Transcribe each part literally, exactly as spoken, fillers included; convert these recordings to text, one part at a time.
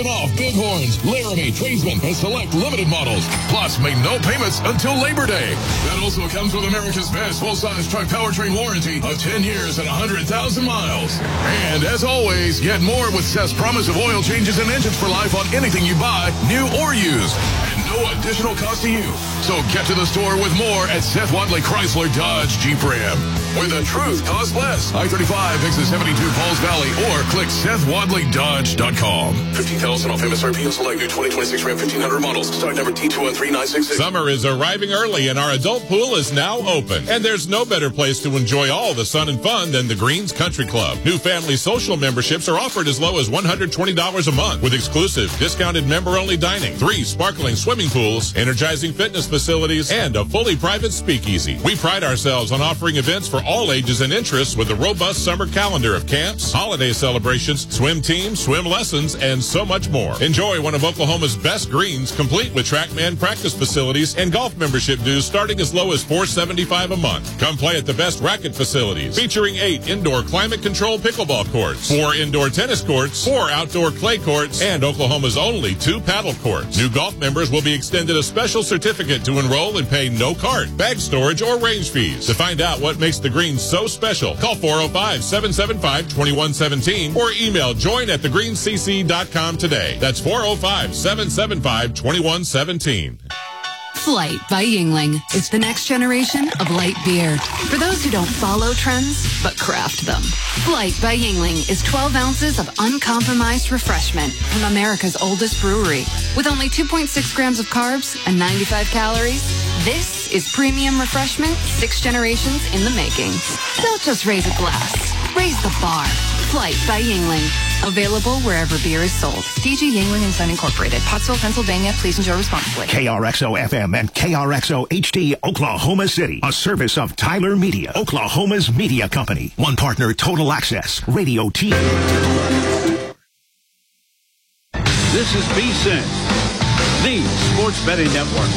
Off Bighorns, Laramie, Tradesman, and select limited models. Plus, make no payments until Labor Day. That also comes with America's best full-size truck powertrain warranty of ten years and one hundred thousand miles. And as always, get more with Seth's promise of oil changes and engines for life on anything you buy, new or used. And no additional cost to you. So get to the store with more at Seth Wadley Chrysler Dodge Jeep Ram. Where the truth costs less. I thirty-five, exit seventy-two, Falls Valley, or click Seth Wadley Dodge dot com. fifteen thousand off M S R P on select new twenty twenty-six Ram fifteen hundred models. Stock number T two one three nine six six. Summer is arriving early and our adult pool is now open. And there's no better place to enjoy all the sun and fun than the Greens Country Club. New family social memberships are offered as low as one hundred twenty dollars a month with exclusive discounted member-only dining, three sparkling swimming pools, energizing fitness facilities, and a fully private speakeasy. We pride ourselves on offering events for all ages and interests with a robust summer calendar of camps, holiday celebrations, swim teams, swim lessons, and so much more. Enjoy one of Oklahoma's best greens, complete with TrackMan practice facilities and golf membership dues starting as low as four hundred seventy-five dollars a month. Come play at the best racket facilities, featuring eight indoor climate-controlled pickleball courts, four indoor tennis courts, four outdoor clay courts, and Oklahoma's only two paddle courts. New golf members will be extended a special certificate to enroll and pay no cart, bag storage, or range fees. To find out what makes the greens so special, call four oh five, seven seven five, two one one seven or email join at the green c c dot com today. That's four oh five, seven seven five, two one one seven. Flight by Yuengling is the next generation of light beer. For those who don't follow trends, but craft them. Flight by Yuengling is twelve ounces of uncompromised refreshment from America's oldest brewery. With only two point six grams of carbs and ninety-five calories, this is premium refreshment six generations in the making. Don't just raise a glass, raise the bar. Flight by Yuengling. Available wherever beer is sold. D G Yuengling and Son Incorporated. Pottsville, Pennsylvania. Please enjoy responsibly. K R X O F M and K R X O H D, Oklahoma City. A service of Tyler Media, Oklahoma's media company. One partner, Total Access, Radio T V. This is V S I N, the Sports Betting Network.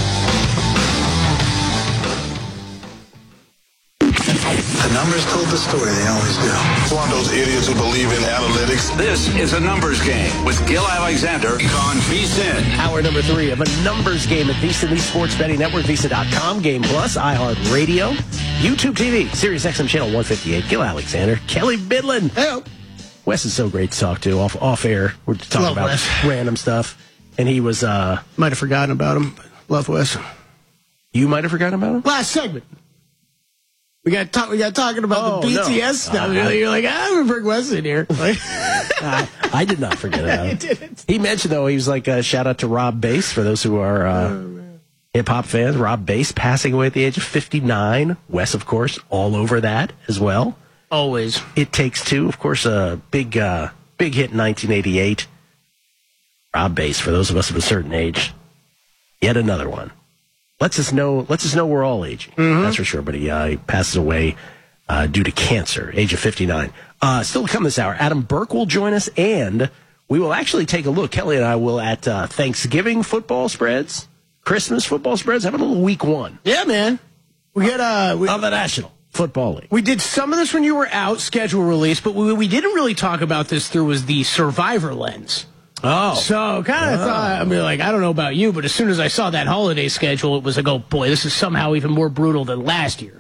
The numbers told the story, they always do. It's one of those idiots who believe in analytics. This is a numbers game with Gil Alexander on V S I N. Hour number three of a numbers game at V S I N, the Sports Betting Network, V S I N dot com, Game Plus, iHeartRadio, YouTube T V, Sirius X M Channel one fifty-eight. Gil Alexander, Kelly Bidlin. Hey. Wes is so great to talk to off off air. We're talking Love about Wes. random stuff, and he was uh might have forgotten about him. But love Wes. You might have forgotten about him. Last segment. We got talk, we got talking about Oh, the B T S no. stuff. Uh, You're like, ah, I'm gonna bring Wes in here. Like, I, I did not forget about you him. didn't. He mentioned though he was like a shout out to Rob Bass for those who are uh, Oh, hip hop fans. Rob Bass passing away at the age of fifty-nine. Wes, of course, all over that as well. Always. It Takes Two, of course, a big uh, big hit in nineteen eighty-eight. Rob Bass, for those of us of a certain age, yet another one. Lets us know. Lets us know we're all aging. Mm-hmm. That's for sure. But he, uh, he passes away uh, due to cancer, age of fifty-nine. Uh, still to come this hour, Adam Burke will join us, and we will actually take a look. Kelly and I will at uh, Thanksgiving football spreads, Christmas football spreads. Having a little week one. Yeah, man. We got uh, we, of the National Football League. we did some of this when you were out, schedule release, but what we didn't really talk about this through was the Survivor lens. Oh, So kind of Oh. thought, I mean, like, I don't know about you, but as soon as I saw that holiday schedule, it was like, oh boy, this is somehow even more brutal than last year.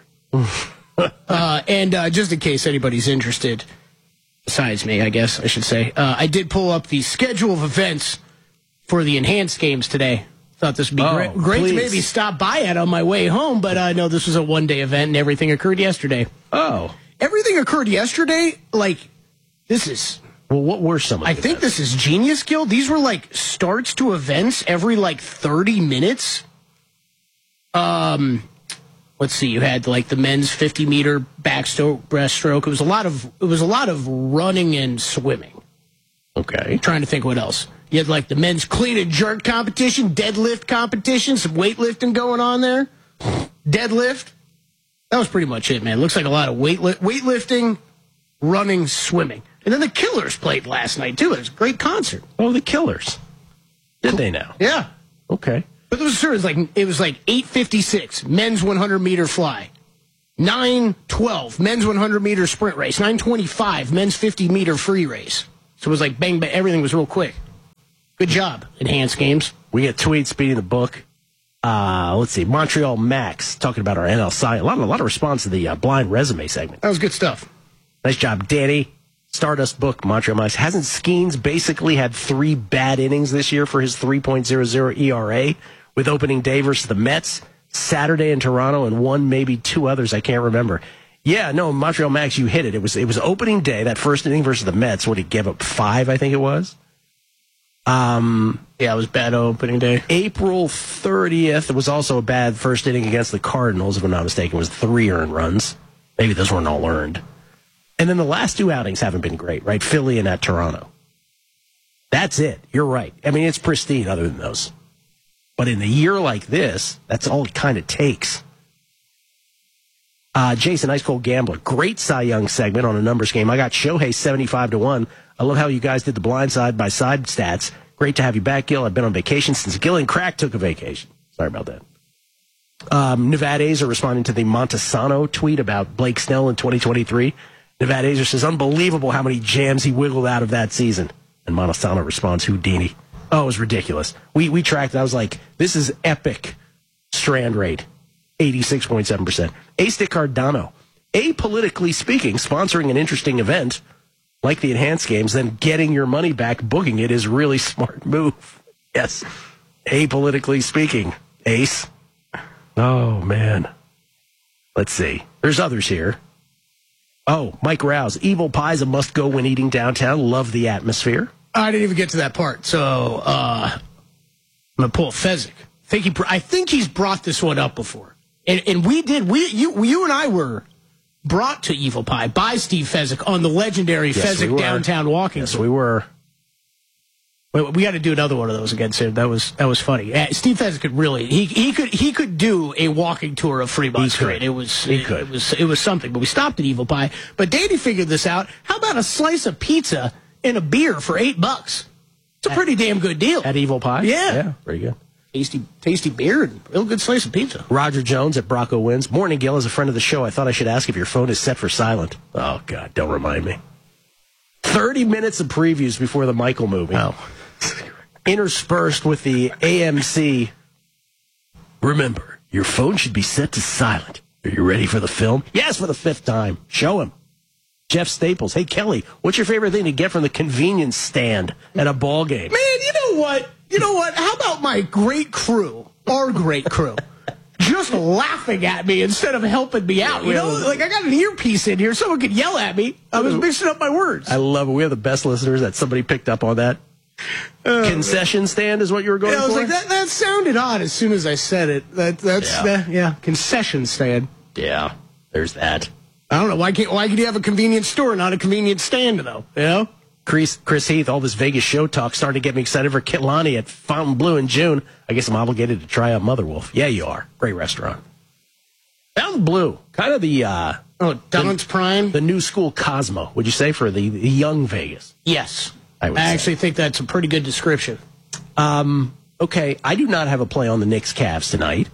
uh, and uh, just in case anybody's interested, besides me, I guess I should say, uh, I did pull up the schedule of events for the enhanced games today. Thought this would be Oh, great, great to please. maybe stop by it on my way home, but I know this was a one-day event and everything occurred yesterday. oh. Everything occurred yesterday, like, this is... Well, what were some of I the think events? this is genius, Gil. These were like starts to events every like thirty minutes. Um, let's see. You had like the men's fifty meter backstroke, breaststroke. It was a lot of it was a lot of running and swimming. Okay. Trying to think what else. You had like the men's clean and jerk competition, deadlift competition, some weightlifting going on there. Deadlift. That was pretty much it, man. Looks like a lot of weightli- weightlifting, running, swimming. And then the Killers played last night, too. It was a great concert. Oh, the Killers. Did they now? Yeah. Okay. But it was sure it was like it was like eight fifty-six men's one hundred meter fly, nine twelve men's one hundred meter sprint race, nine twenty-five men's fifty meter free race. So it was like bang bang, everything was real quick. Good job, Enhanced Games. We get tweets speeding the book. Uh, let's see, Montreal Max talking about our N L side. A lot, a lot of response to the uh, blind resume segment. That was good stuff. Nice job, Danny. Stardust book, Montreal Max. Hasn't Skeens basically had three bad innings this year for his three point oh oh E R A with opening day versus the Mets, Saturday in Toronto, and one, maybe two others I can't remember. Yeah, no, Montreal Max, you hit it. It was it was opening day, that first inning versus the Mets. What, he gave up five, I think it was? Um, yeah, it was bad opening day. April thirtieth, it was also a bad first inning against the Cardinals, if I'm not mistaken. It was three earned runs. Maybe those weren't all earned. And then the last two outings haven't been great, right? Philly and at Toronto. That's it. You're right. I mean, it's pristine other than those. But in a year like this, that's all it kind of takes. Uh, Jason, Ice Cold Gambler. Great Cy Young segment on a numbers game. I got Shohei seventy-five to one. I love how you guys did the blind side by side stats. Great to have you back, Gil. I've been on vacation since Gil and Crack took a vacation. Sorry about that. Um, Nevada Azer responding to the Montesano tweet about Blake Snell in twenty twenty-three. Nevada Azer says, unbelievable how many jams he wiggled out of that season. And Montesano responds, Houdini. Oh, it was ridiculous. We we tracked it. I was like, this is epic strand rate. eighty-six point seven percent. A-Stick Cardano. Apolitically speaking, sponsoring an interesting event like the Enhanced Games, then getting your money back, booking it is really smart move. Yes. Apolitically speaking. Ace. Oh, man. Let's see. There's others here. Oh, Mike Rouse. Evil Pie's a must-go when eating downtown. Love the atmosphere. I didn't even get to that part, so uh, I'm going to pull Fezzik. I think, he, I think he's brought this one up before. And, and we did. We you, you and I were brought to Evil Pie by Steve Fezzik on the legendary yes, Fezzik we Downtown Walking Yes, tour. we were. We, we got to do another one of those again soon. That was that was funny. Uh, Steve Fezzik could really he he could he could do a walking tour of Fremont Street. It was he it, could. it was it was something. But we stopped at Evil Pie. But Danny figured this out. How about a slice of pizza and a beer for eight bucks? It's a at, pretty damn good deal at Evil Pie. Yeah, yeah, pretty good. Tasty, tasty beer and real good slice of pizza. Roger Jones at Brocco Wins. Morning, Gil. As a friend of the show, I thought I should ask if your phone is set for silent. Oh, God, don't remind me. thirty minutes of previews before the Michael movie. Oh. Interspersed with the A M C. Remember, your phone should be set to silent. Are you ready for the film? Yes, for the fifth time. Show him. Jeff Staples. Hey, Kelly, what's your favorite thing to get from the convenience stand at a ball game? Man, you know what? You know what? How about my great crew, our great crew, just laughing at me instead of helping me out? You know, like I got an earpiece in here. Someone could yell at me. I was mixing up my words. I love it. We have the best listeners that somebody picked up on that. Uh, Concession stand is what you were going yeah, I was for? like, that, that sounded odd as soon as I said it. That, that's, yeah. That, yeah, concession stand. Yeah, there's that. I don't know. Why can't, why could you have a convenience store, not a convenience stand, though? You know? Chris, Chris Heath, all this Vegas show talk starting to get me excited for Kitlani at Fountain Blue in June. I guess I'm obligated to try out Mother Wolf. Yeah, you are. Great restaurant. Fountain Blue, kind of the uh, oh Don's Prime, the new school Cosmo. Would you say for the, the young Vegas? Yes, I, would I say. actually think that's a pretty good description. Um, okay, I do not have a play on the Knicks Cavs tonight.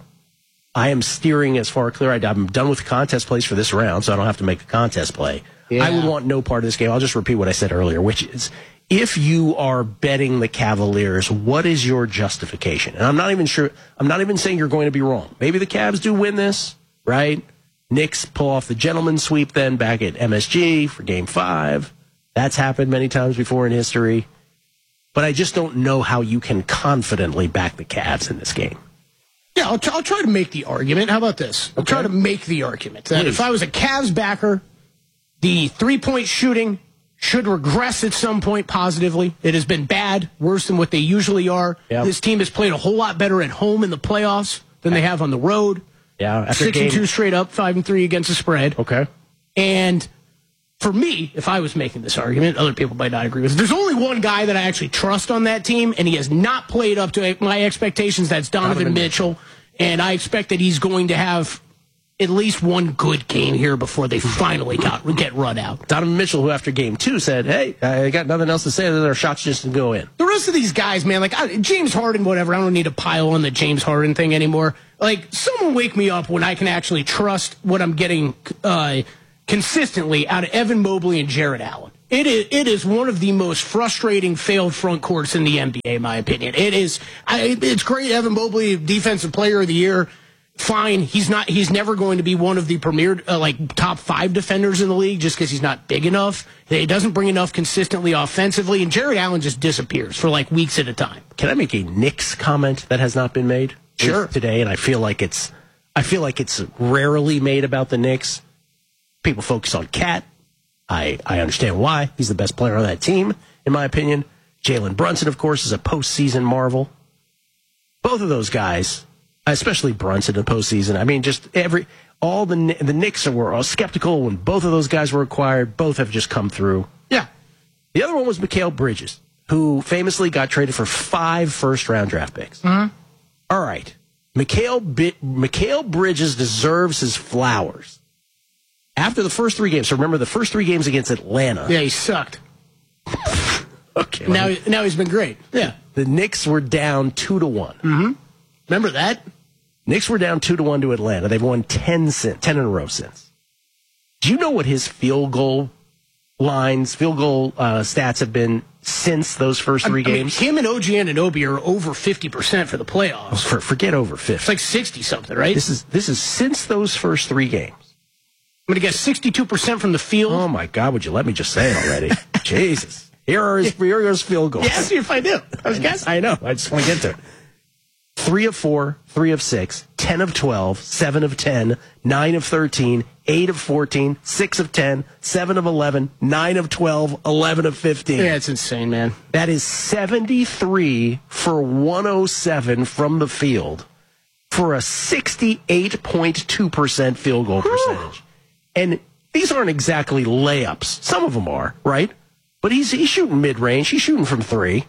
I am steering as far clear. I'm done with the contest plays for this round, so I don't have to make a contest play. Yeah. I would want no part of this game. I'll just repeat what I said earlier, which is if you are betting the Cavaliers, what is your justification? And I'm not even sure. I'm not even saying you're going to be wrong. Maybe the Cavs do win this, right? Knicks pull off the gentleman's sweep then back at M S G for game five. That's happened many times before in history. But I just don't know how you can confidently back the Cavs in this game. Yeah, I'll, t- I'll try to make the argument. How about this? I'll okay. try to make the argument that Please. If I was a Cavs backer, the three-point shooting should regress at some point positively. It has been bad, worse than what they usually are. Yep. This team has played a whole lot better at home in the playoffs than they have on the road. Yeah, after six game. and two straight up, five and three against the spread. Okay. And for me, if I was making this argument, other people might not agree with it. There's only one guy that I actually trust on that team, and he has not played up to my expectations. That's Donovan, Donovan Mitchell. Mitchell. And I expect that he's going to have at least one good game here before they finally got, get run out. Donovan Mitchell, who after game two said, hey, I got nothing else to say other than our shots just didn't go in. The rest of these guys, man, like I, James Harden, whatever, I don't need to pile on the James Harden thing anymore. Like, someone wake me up when I can actually trust what I'm getting uh, consistently out of Evan Mobley and Jared Allen. It is, it is one of the most frustrating failed front courts in the N B A, in my opinion. It is. I, it's great. Evan Mobley, Defensive Player of the Year. Fine. He's not. He's never going to be one of the premier, uh, like, top five defenders in the league just because he's not big enough. He doesn't bring enough consistently offensively, and Jared Allen just disappears for, like, weeks at a time. Can I make a Knicks comment that has not been made? Sure. Today, and I feel like it's, I feel like it's rarely made about the Knicks. People focus on Cat. I, I understand why. He's the best player on that team, in my opinion. Jalen Brunson, of course, is a postseason marvel. Both of those guys, especially Brunson in the postseason, I mean, just every all the the Knicks were all skeptical when both of those guys were acquired. Both have just come through. Yeah. The other one was Mikal Bridges, who famously got traded for five first-round draft picks. Mm-hmm. All right. Mikal, B- Mikal Bridges deserves his flowers. After the first three games, so remember the first three games against Atlanta. Yeah, he sucked. Okay. Now, now he's been great. Yeah. The Knicks were down two to one. Mm-hmm. Remember that? Knicks were down two to one to Atlanta. They've won ten, since, ten in a row since. Do you know what his field goal lines, field goal uh, stats have been since those first three I mean, games? Him and O G Anunoby are over fifty percent for the playoffs. Oh, for, forget over fifty. It's like sixty something, right? This is this is since those first three games. I'm going to guess sixty-two percent from the field. Oh, my God, would you let me just say it already? Jesus. Here are, his, here are his field goals. Yeah, see if I do. I was guessing. I know. I just want to get to it. Three of four, three of six, ten of twelve, seven of ten, nine of thirteen, eight of fourteen, six of ten, seven of eleven, nine of twelve, eleven of fifteen. Yeah, it's insane, man. That is seventy-three for one oh seven from the field for a sixty-eight point two percent field goal percentage. And these aren't exactly layups. Some of them are, right? But he's, he's shooting mid-range. He's shooting from three.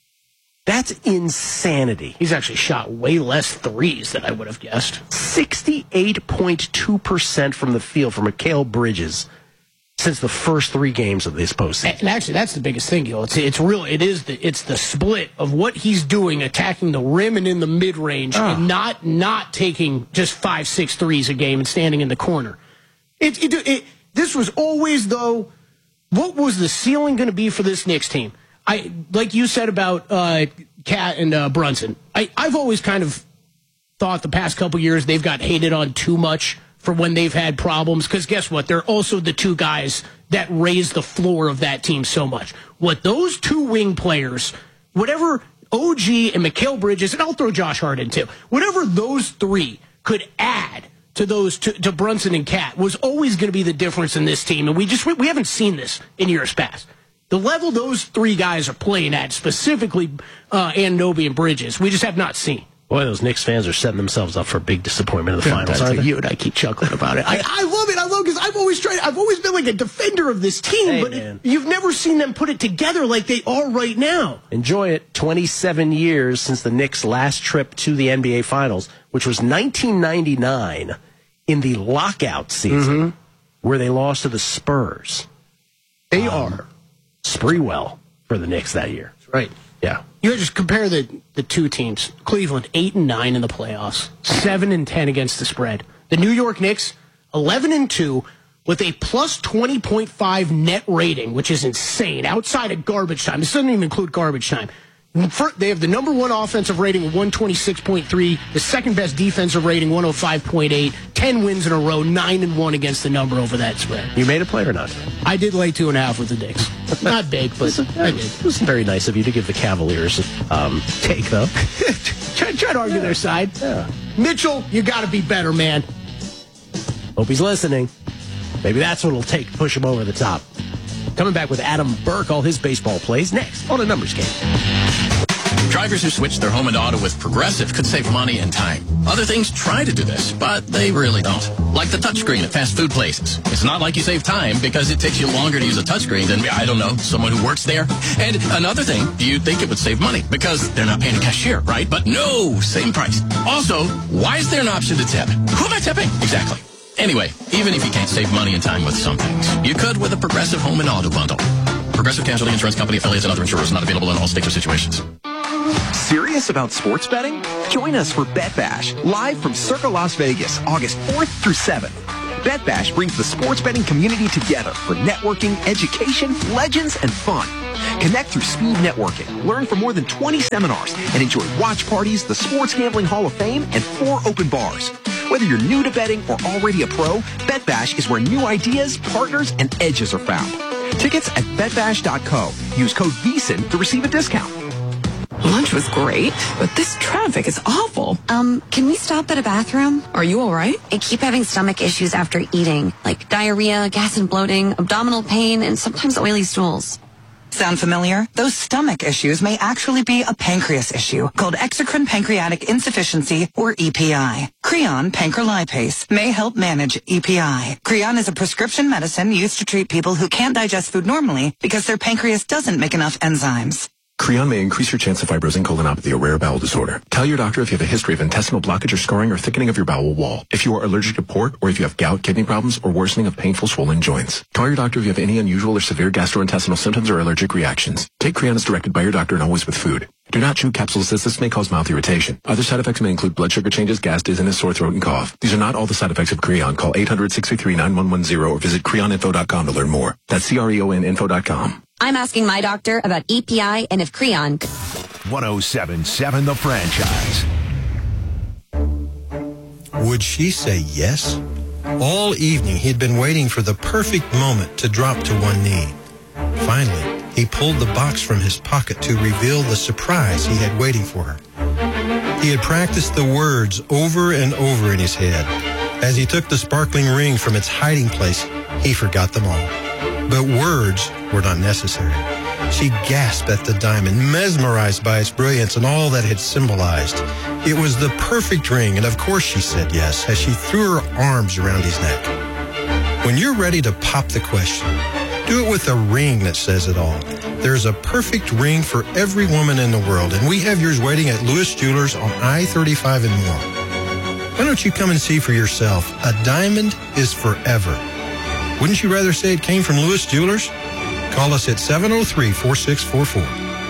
That's insanity. He's actually shot way less threes than I would have guessed. sixty-eight point two percent from the field for Mikal Bridges since the first three games of this postseason. And actually, that's the biggest thing, Gil. It's it's real. It is the it's the split of what he's doing, attacking the rim and in the mid range, oh. and not not taking just five six threes a game and standing in the corner. It, it, it this was always though. What was the ceiling going to be for this Knicks team? I like you said about uh, Cat and uh, Brunson. I I've always kind of thought the past couple years they've got hated on too much for when they've had problems. Because guess what? They're also the two guys that raise the floor of that team so much. What those two wing players, whatever O G and Mikal Bridges, and I'll throw Josh Hart in too, whatever those three could add to those to, to Brunson and Cat was always going to be the difference in this team. And we just we haven't seen this in years past. The level those three guys are playing at, specifically uh, Anunoby and Bridges, we just have not seen. Boy, those Knicks fans are setting themselves up for a big disappointment in the yeah, finals, aren't they? You and I keep chuckling about it. I, I love it. I love it because I've always tried. I've always been like a defender of this team, hey, but man. You've never seen them put it together like they are right now. Enjoy it. twenty-seven years since the Knicks' last trip to the N B A Finals, which was nineteen ninety-nine in the lockout season, mm-hmm. where they lost to the Spurs. They um, are. Sprewell for the Knicks that year. That's right. Yeah. You just compare the, the two teams. Cleveland, eight and nine in the playoffs, seven and ten against the spread. The New York Knicks, eleven and two, with a plus twenty point five net rating, which is insane. Outside of garbage time, this doesn't even include garbage time. They have the number one offensive rating, one twenty-six point three, the second best defensive rating, one oh five point eight, ten wins in a row, nine and one against the number over that spread. You made a play or not? I did lay two and a half with the Knicks. Not big, but I did. It was very nice of you to give the Cavaliers um, take, though. try, try to argue yeah. their side. Yeah. Mitchell, you got to be better, man. Hope he's listening. Maybe that's what it'll take to push him over the top. Coming back with Adam Burke, all his baseball plays next on A Numbers Game. Drivers who switch their home and auto with Progressive could save money and time. Other things try to do this, but they really don't. Like the touchscreen at fast food places. It's not like you save time because it takes you longer to use a touchscreen than, I don't know, someone who works there. And another thing, you'd think it would save money because they're not paying a cashier, right? But no, same price. Also, why is there an option to tip? Who am I tipping? Exactly. Anyway, even if you can't save money and time with some things, you could with a Progressive home and auto bundle. Progressive Casualty Insurance Company affiliates and other insurers, not available in all states or situations. Serious about sports betting? Join us for Bet Bash, live from Circa Las Vegas, August fourth through seventh. BetBash brings the sports betting community together for networking, education, legends, and fun. Connect through speed networking, learn from more than twenty seminars, and enjoy watch parties, the Sports Gambling Hall of Fame, and four open bars. Whether you're new to betting or already a pro, BetBash is where new ideas, partners, and edges are found. Tickets at bet bash dot co. Use code V S I N to receive a discount. Lunch was great, but this traffic is awful. Um, can we stop at a bathroom? Are you all right? I keep having stomach issues after eating, like diarrhea, gas and bloating, abdominal pain, and sometimes oily stools. Sound familiar? Those stomach issues may actually be a pancreas issue called exocrine pancreatic insufficiency, or E P I. Creon pancrelipase may help manage E P I. Creon is a prescription medicine used to treat people who can't digest food normally because their pancreas doesn't make enough enzymes. Creon may increase your chance of fibrosing colonopathy, a rare bowel disorder. Tell your doctor if you have a history of intestinal blockage or scarring or thickening of your bowel wall. If you are allergic to pork, or if you have gout, kidney problems, or worsening of painful swollen joints. Call your doctor if you have any unusual or severe gastrointestinal symptoms or allergic reactions. Take Creon as directed by your doctor and always with food. Do not chew capsules as this may cause mouth irritation. Other side effects may include blood sugar changes, gas, dizziness, sore throat, and cough. These are not all the side effects of Creon. Call eight hundred, six two three, nine one one zero or visit creon info dot com to learn more. That's C R E O N info dot com. I'm asking my doctor about E P I and if Creon. one oh seven point seven The Franchise. Would she say yes? All evening, he'd been waiting for the perfect moment to drop to one knee. Finally, he pulled the box from his pocket to reveal the surprise he had waiting for her. He had practiced the words over and over in his head. As he took the sparkling ring from its hiding place, he forgot them all. But words were not necessary. She gasped at the diamond, mesmerized by its brilliance and all that it symbolized. It was the perfect ring, and of course she said yes, as she threw her arms around his neck. When you're ready to pop the question, do it with a ring that says it all. There's a perfect ring for every woman in the world, and we have yours waiting at Lewis Jewelers on I thirty-five and more. Why don't you come and see for yourself? A diamond is forever. Wouldn't you rather say it came from Lewis Jewelers? Call us at seven oh three, four six four four.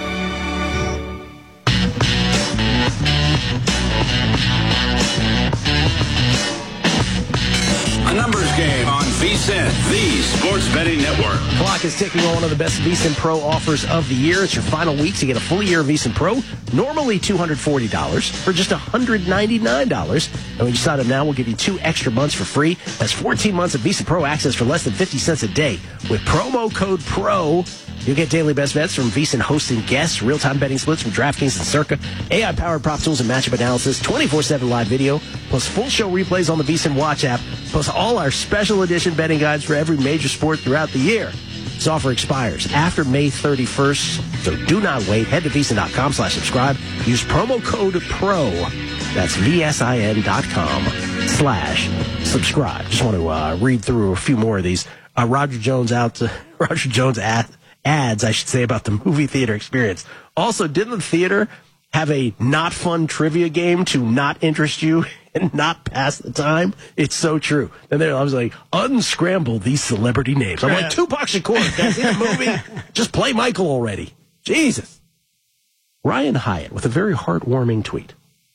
A numbers game on V S I N, the Sports Betting Network. Clock is ticking on one of the best V S I N Pro offers of the year. It's your final week to get a full year of V S I N Pro, normally two hundred forty dollars, for just one hundred ninety-nine dollars. And when you sign up now, we'll give you two extra months for free. That's fourteen months of V S I N Pro access for less than fifty cents a day. With promo code PRO, you'll get daily best bets from V S I N hosting guests, real-time betting splits from DraftKings and Circa, A I-powered prop tools and matchup analysis, twenty-four seven live video, plus full show replays on the V S I N Watch app, plus all our special edition betting guides for every major sport throughout the year. This offer expires after May thirty-first, so do not wait. Head to V S I N dot com slash subscribe. Use promo code PRO. That's V S I N dot com slash subscribe. Just want to uh, read through a few more of these. Uh, Roger Jones out to, Roger Jones ad, ads, I should say, about the movie theater experience. Also, didn't the theater have a not fun trivia game to not interest you and not pass the time? It's so true. And then I was like, unscramble these celebrity names. I'm like, two bucks a quarter. Can I see the movie? Just play Michael already. Jesus. Ryan Hyatt with a very heartwarming tweet.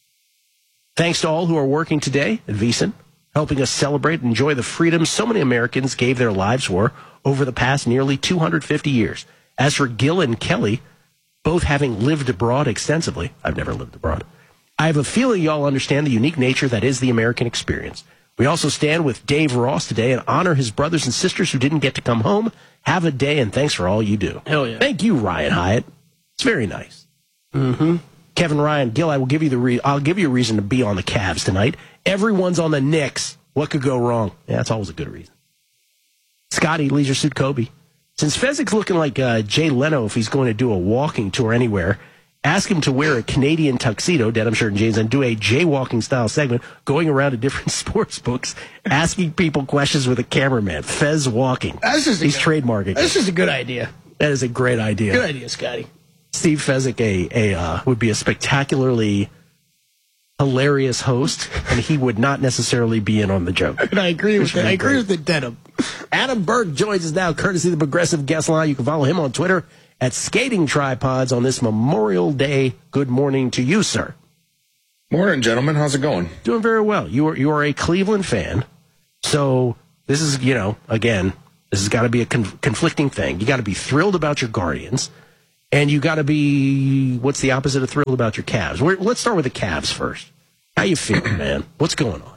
Thanks to all who are working today at V S I N, helping us celebrate and enjoy the freedoms so many Americans gave their lives for over the past nearly two hundred fifty years. As for Gil and Kelly, both having lived abroad extensively, I've never lived abroad, I have a feeling y'all understand the unique nature that is the American experience. We also stand with Dave Ross today and honor his brothers and sisters who didn't get to come home. Have a day, and thanks for all you do. Hell yeah. Thank you, Ryan Hyatt. It's very nice. Mm-hmm. Kevin Ryan, Gil, I will give you the re- I'll give you a reason to be on the Cavs tonight. Everyone's on the Knicks. What could go wrong? Yeah, that's always a good reason. Scotty, Leisure Suit Kobe. Since Fezzik's looking like uh, Jay Leno if he's going to do a walking tour anywhere, ask him to wear a Canadian tuxedo, denim shirt and jeans, and do a jaywalking style segment going around to different sports books, asking people questions with a cameraman. Fez walking. That's just He's good, trademarking. That's just a good idea. That is a great idea. Good idea, Scotty. Steve Fezzik a, a, uh, would be a spectacularly hilarious host, and he would not necessarily be in on the joke. And I agree with that. I agree with the denim. Adam Burke joins us now, courtesy of the Progressive Guest Line. You can follow him on Twitter at Skating Tripods on this Memorial Day. Good morning to you, sir. Morning, gentlemen. How's it going? Doing very well. You are you are a Cleveland fan, so this is, you know, again, this has got to be a con- conflicting thing. You got to be thrilled about your Guardians, and you got to be, what's the opposite of thrilled about your Cavs? We're, let's start with the Cavs first. How you feeling, man? What's going on?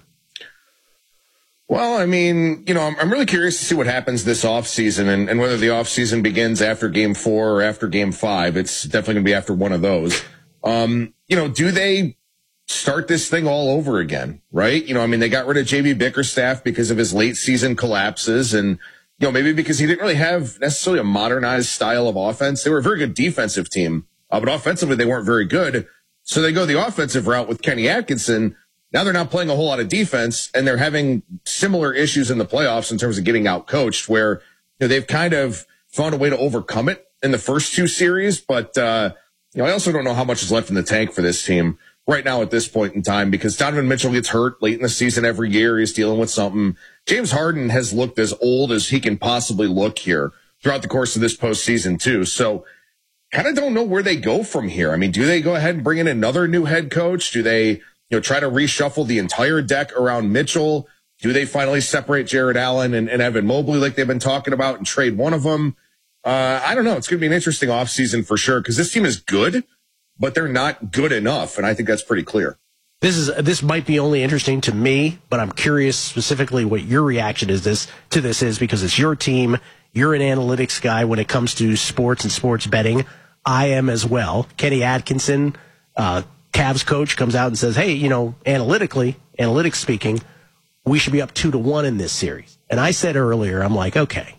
Well, I mean, you know, I'm, I'm really curious to see what happens this offseason and, and whether the offseason begins after game four or after game five. It's definitely going to be after one of those. Um, you know, do they start this thing all over again, right? You know, I mean, they got rid of J B Bickerstaff because of his late season collapses and, you know, maybe because he didn't really have necessarily a modernized style of offense. They were a very good defensive team, uh, but offensively they weren't very good. So they go the offensive route with Kenny Atkinson. Now they're not playing a whole lot of defense, and they're having similar issues in the playoffs in terms of getting out coached, where you know, they've kind of found a way to overcome it in the first two series. But uh, you know, I also don't know how much is left in the tank for this team right now at this point in time, because Donovan Mitchell gets hurt late in the season every year. He's dealing with something. James Harden has looked as old as he can possibly look here throughout the course of this postseason too. So kind of don't know where they go from here. I mean, do they go ahead and bring in another new head coach? Do they you know, try to reshuffle the entire deck around Mitchell? Do they finally separate Jared Allen and, and Evan Mobley like they've been talking about and trade one of them? Uh, I don't know. It's going to be an interesting offseason for sure, because this team is good, but they're not good enough, and I think that's pretty clear. This is this might be only interesting to me, but I'm curious specifically what your reaction is this to this is, because it's your team. You're an analytics guy when it comes to sports and sports betting. I am as well. Kenny Atkinson, uh, Cavs coach, comes out and says, hey, you know, analytically, analytics speaking, we should be up two to one in this series. And I said earlier, I'm like, okay,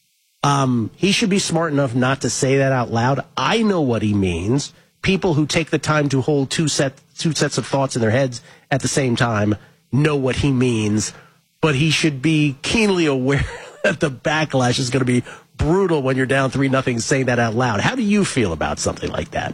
um, he should be smart enough not to say that out loud. I know what he means. People who take the time to hold two set, two sets of thoughts in their heads at the same time know what he means, but he should be keenly aware that the backlash is going to be brutal when you're down three nothing saying that out loud. How do you feel about something like that?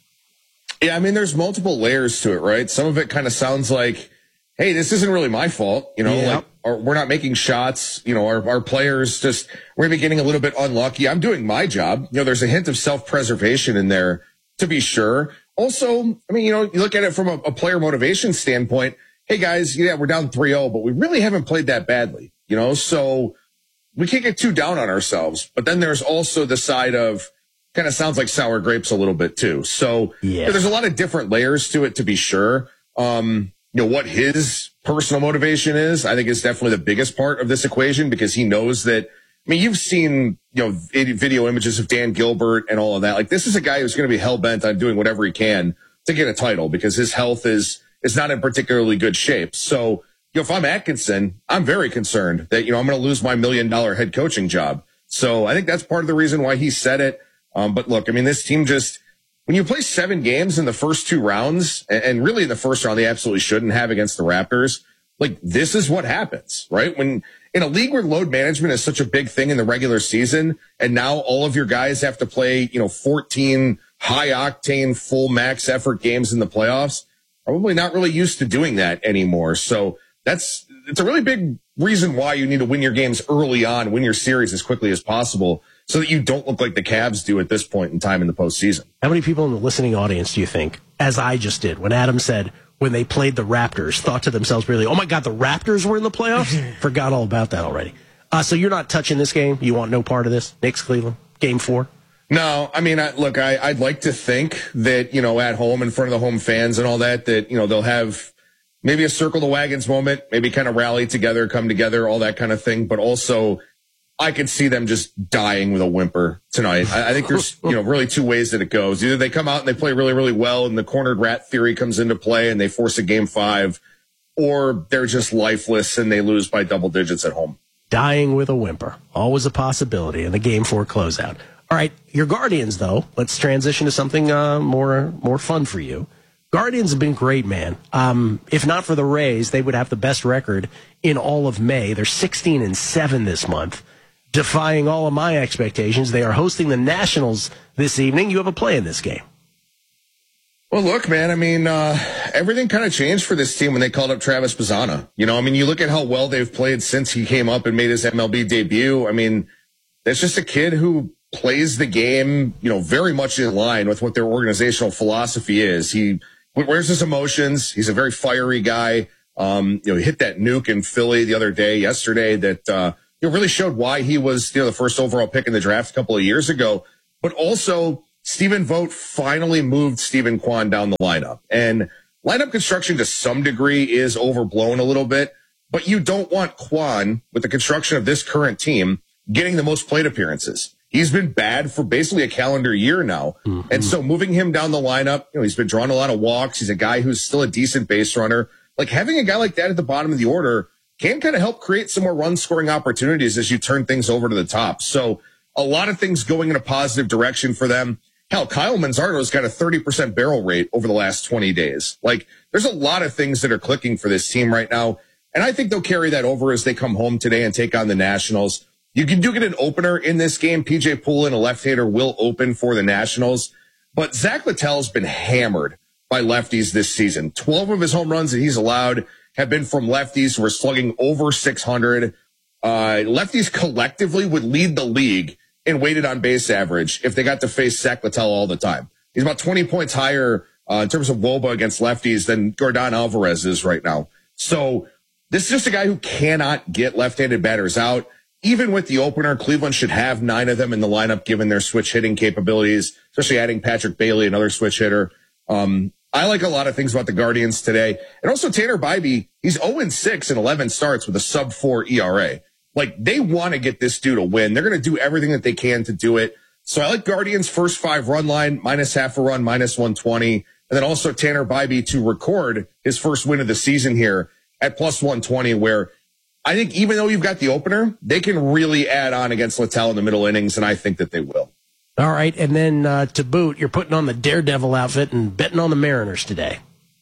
Yeah, I mean, there's multiple layers to it, right? Some of it kind of sounds like, hey, this isn't really my fault. You know, yeah. like or we're not making shots. You know, our, our players just, we're maybe getting a little bit unlucky. I'm doing my job. You know, there's a hint of self-preservation in there, to be sure. Also, I mean, you know, you look at it from a, a player motivation standpoint. Hey, guys, yeah, we're down three oh, but we really haven't played that badly, you know? So we can't get too down on ourselves. But then there's also the side of, kind of sounds like sour grapes a little bit too. So yeah. you know, there's a lot of different layers to it, to be sure. Um, you know, what his personal motivation is, I think is definitely the biggest part of this equation, because he knows that, I mean, you've seen, you know, video images of Dan Gilbert and all of that. Like, this is a guy who's going to be hell bent on doing whatever he can to get a title, because his health is, is not in particularly good shape. So, you know, if I'm Atkinson, I'm very concerned that, you know, I'm going to lose my million dollar head coaching job. So I think that's part of the reason why he said it. Um, but look, I mean, this team just, when you play seven games in the first two rounds, and, and really in the first round, they absolutely shouldn't have against the Raptors. Like, this is what happens, right? When in a league where load management is such a big thing in the regular season, and now all of your guys have to play, you know, fourteen high octane, full max effort games in the playoffs, probably not really used to doing that anymore. So that's, it's a really big reason why you need to win your games early on, win your series as quickly as possible, so that you don't look like the Cavs do at this point in time in the postseason. How many people in the listening audience do you think, as I just did, when Adam said, when they played the Raptors, thought to themselves really, oh my God, the Raptors were in the playoffs? Forgot all about that already. Uh, so you're not touching this game? You want no part of this? Knicks, Cleveland, game four? No, I mean, I, look, I, I'd like to think that, you know, at home in front of the home fans and all that, that, you know, they'll have maybe a circle the wagons moment, maybe kind of rally together, come together, all that kind of thing. But also, I could see them just dying with a whimper tonight. I, I think there's, you know, really two ways that it goes. Either they come out and they play really, really well and the cornered rat theory comes into play and they force a game five, or they're just lifeless and they lose by double digits at home. Dying with a whimper. Always a possibility in the game four closeout. All right, your Guardians, though. Let's transition to something uh, more more fun for you. Guardians have been great, man. Um, if not for the Rays, they would have the best record in all of May. They're sixteen and seven this month. Defying all of my expectations. They are hosting the Nationals this evening. You have a play in this game. Well, look, man, I mean, uh, everything kind of changed for this team when they called up Travis Bazzana. You know, I mean, you look at how well they've played since he came up and made his M L B debut. I mean, it's just a kid who plays the game, you know, very much in line with what their organizational philosophy is. He wears his emotions. He's a very fiery guy. Um, you know, he hit that nuke in Philly the other day, yesterday, that uh, you know, really showed why he was, you know, the first overall pick in the draft a couple of years ago. But also, Stephen Vogt finally moved Stephen Kwan down the lineup. And lineup construction to some degree is overblown a little bit, but you don't want Kwan, with the construction of this current team, getting the most plate appearances. He's been bad for basically a calendar year now. Mm-hmm. And so moving him down the lineup, you know, he's been drawing a lot of walks. He's a guy who's still a decent base runner. Like, having a guy like that at the bottom of the order can kind of help create some more run scoring opportunities as you turn things over to the top. So a lot of things going in a positive direction for them. Hell, Kyle Manzardo's got a thirty percent barrel rate over the last twenty days. Like, there's a lot of things that are clicking for this team right now. And I think they'll carry that over as they come home today and take on the Nationals. You can do get an opener in this game. P J Poulin, a left-hander, will open for the Nationals. But Zach Littell's been hammered by lefties this season. twelve of his home runs that he's allowed have been from lefties who are slugging over six hundred. Uh, lefties collectively would lead the league in weighted on base average if they got to face Zach Littell all the time. He's about twenty points higher uh, in terms of W O B A against lefties than Yordan Alvarez is right now. So this is just a guy who cannot get left-handed batters out. Even with the opener, Cleveland should have nine of them in the lineup given their switch hitting capabilities, especially adding Patrick Bailey, another switch hitter. Um, I like a lot of things about the Guardians today. And also Tanner Bybee, he's oh and six in eleven starts with a sub four E R A. Like, they want to get this dude a win. They're going to do everything that they can to do it. So I like Guardians' first five run line, minus half a run, minus one twenty. And then also Tanner Bybee to record his first win of the season here at plus one twenty, where I think even though you've got the opener, they can really add on against Littell in the middle innings, and I think that they will. All right, and then uh, to boot, you're putting on the Daredevil outfit and betting on the Mariners today.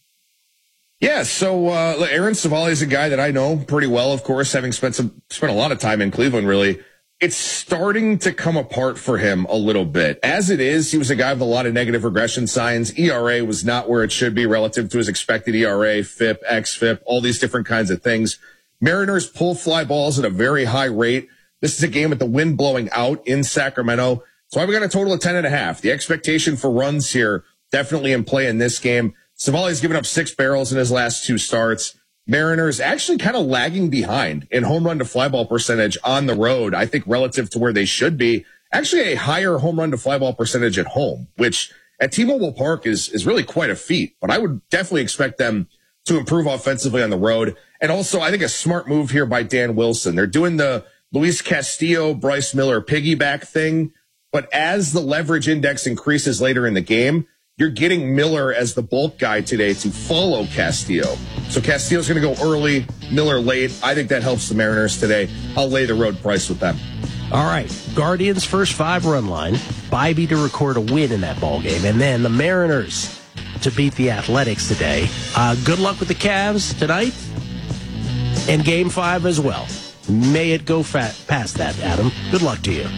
Yeah, so uh, Aaron Savali is a guy that I know pretty well, of course, having spent some spent a lot of time in Cleveland, really. It's starting to come apart for him a little bit. As it is, he was a guy with a lot of negative regression signs. E R A was not where it should be relative to his expected E R A, F I P, X F I P, all these different kinds of things. Mariners pull fly balls at a very high rate. This is a game with the wind blowing out in Sacramento. So I've got a total of ten and a half. The expectation for runs here definitely in play in this game. Savali's given up six barrels in his last two starts. Mariners actually kind of lagging behind in home run to fly ball percentage on the road, I think, relative to where they should be. Actually, a higher home run to fly ball percentage at home, which at T-Mobile Park is, is really quite a feat. But I would definitely expect them to improve offensively on the road. And also, I think a smart move here by Dan Wilson. They're doing the Luis Castillo, Bryce Miller piggyback thing. But as the leverage index increases later in the game, you're getting Miller as the bulk guy today to follow Castillo. So Castillo's going to go early, Miller late. I think that helps the Mariners today. I'll lay the road price with them. All right, Guardians' first five run line. Bybee to record a win in that ball game, and then the Mariners to beat the Athletics today. Uh, good luck with the Cavs tonight, and Game Five as well. May it go fat past that, Adam. Good luck to you.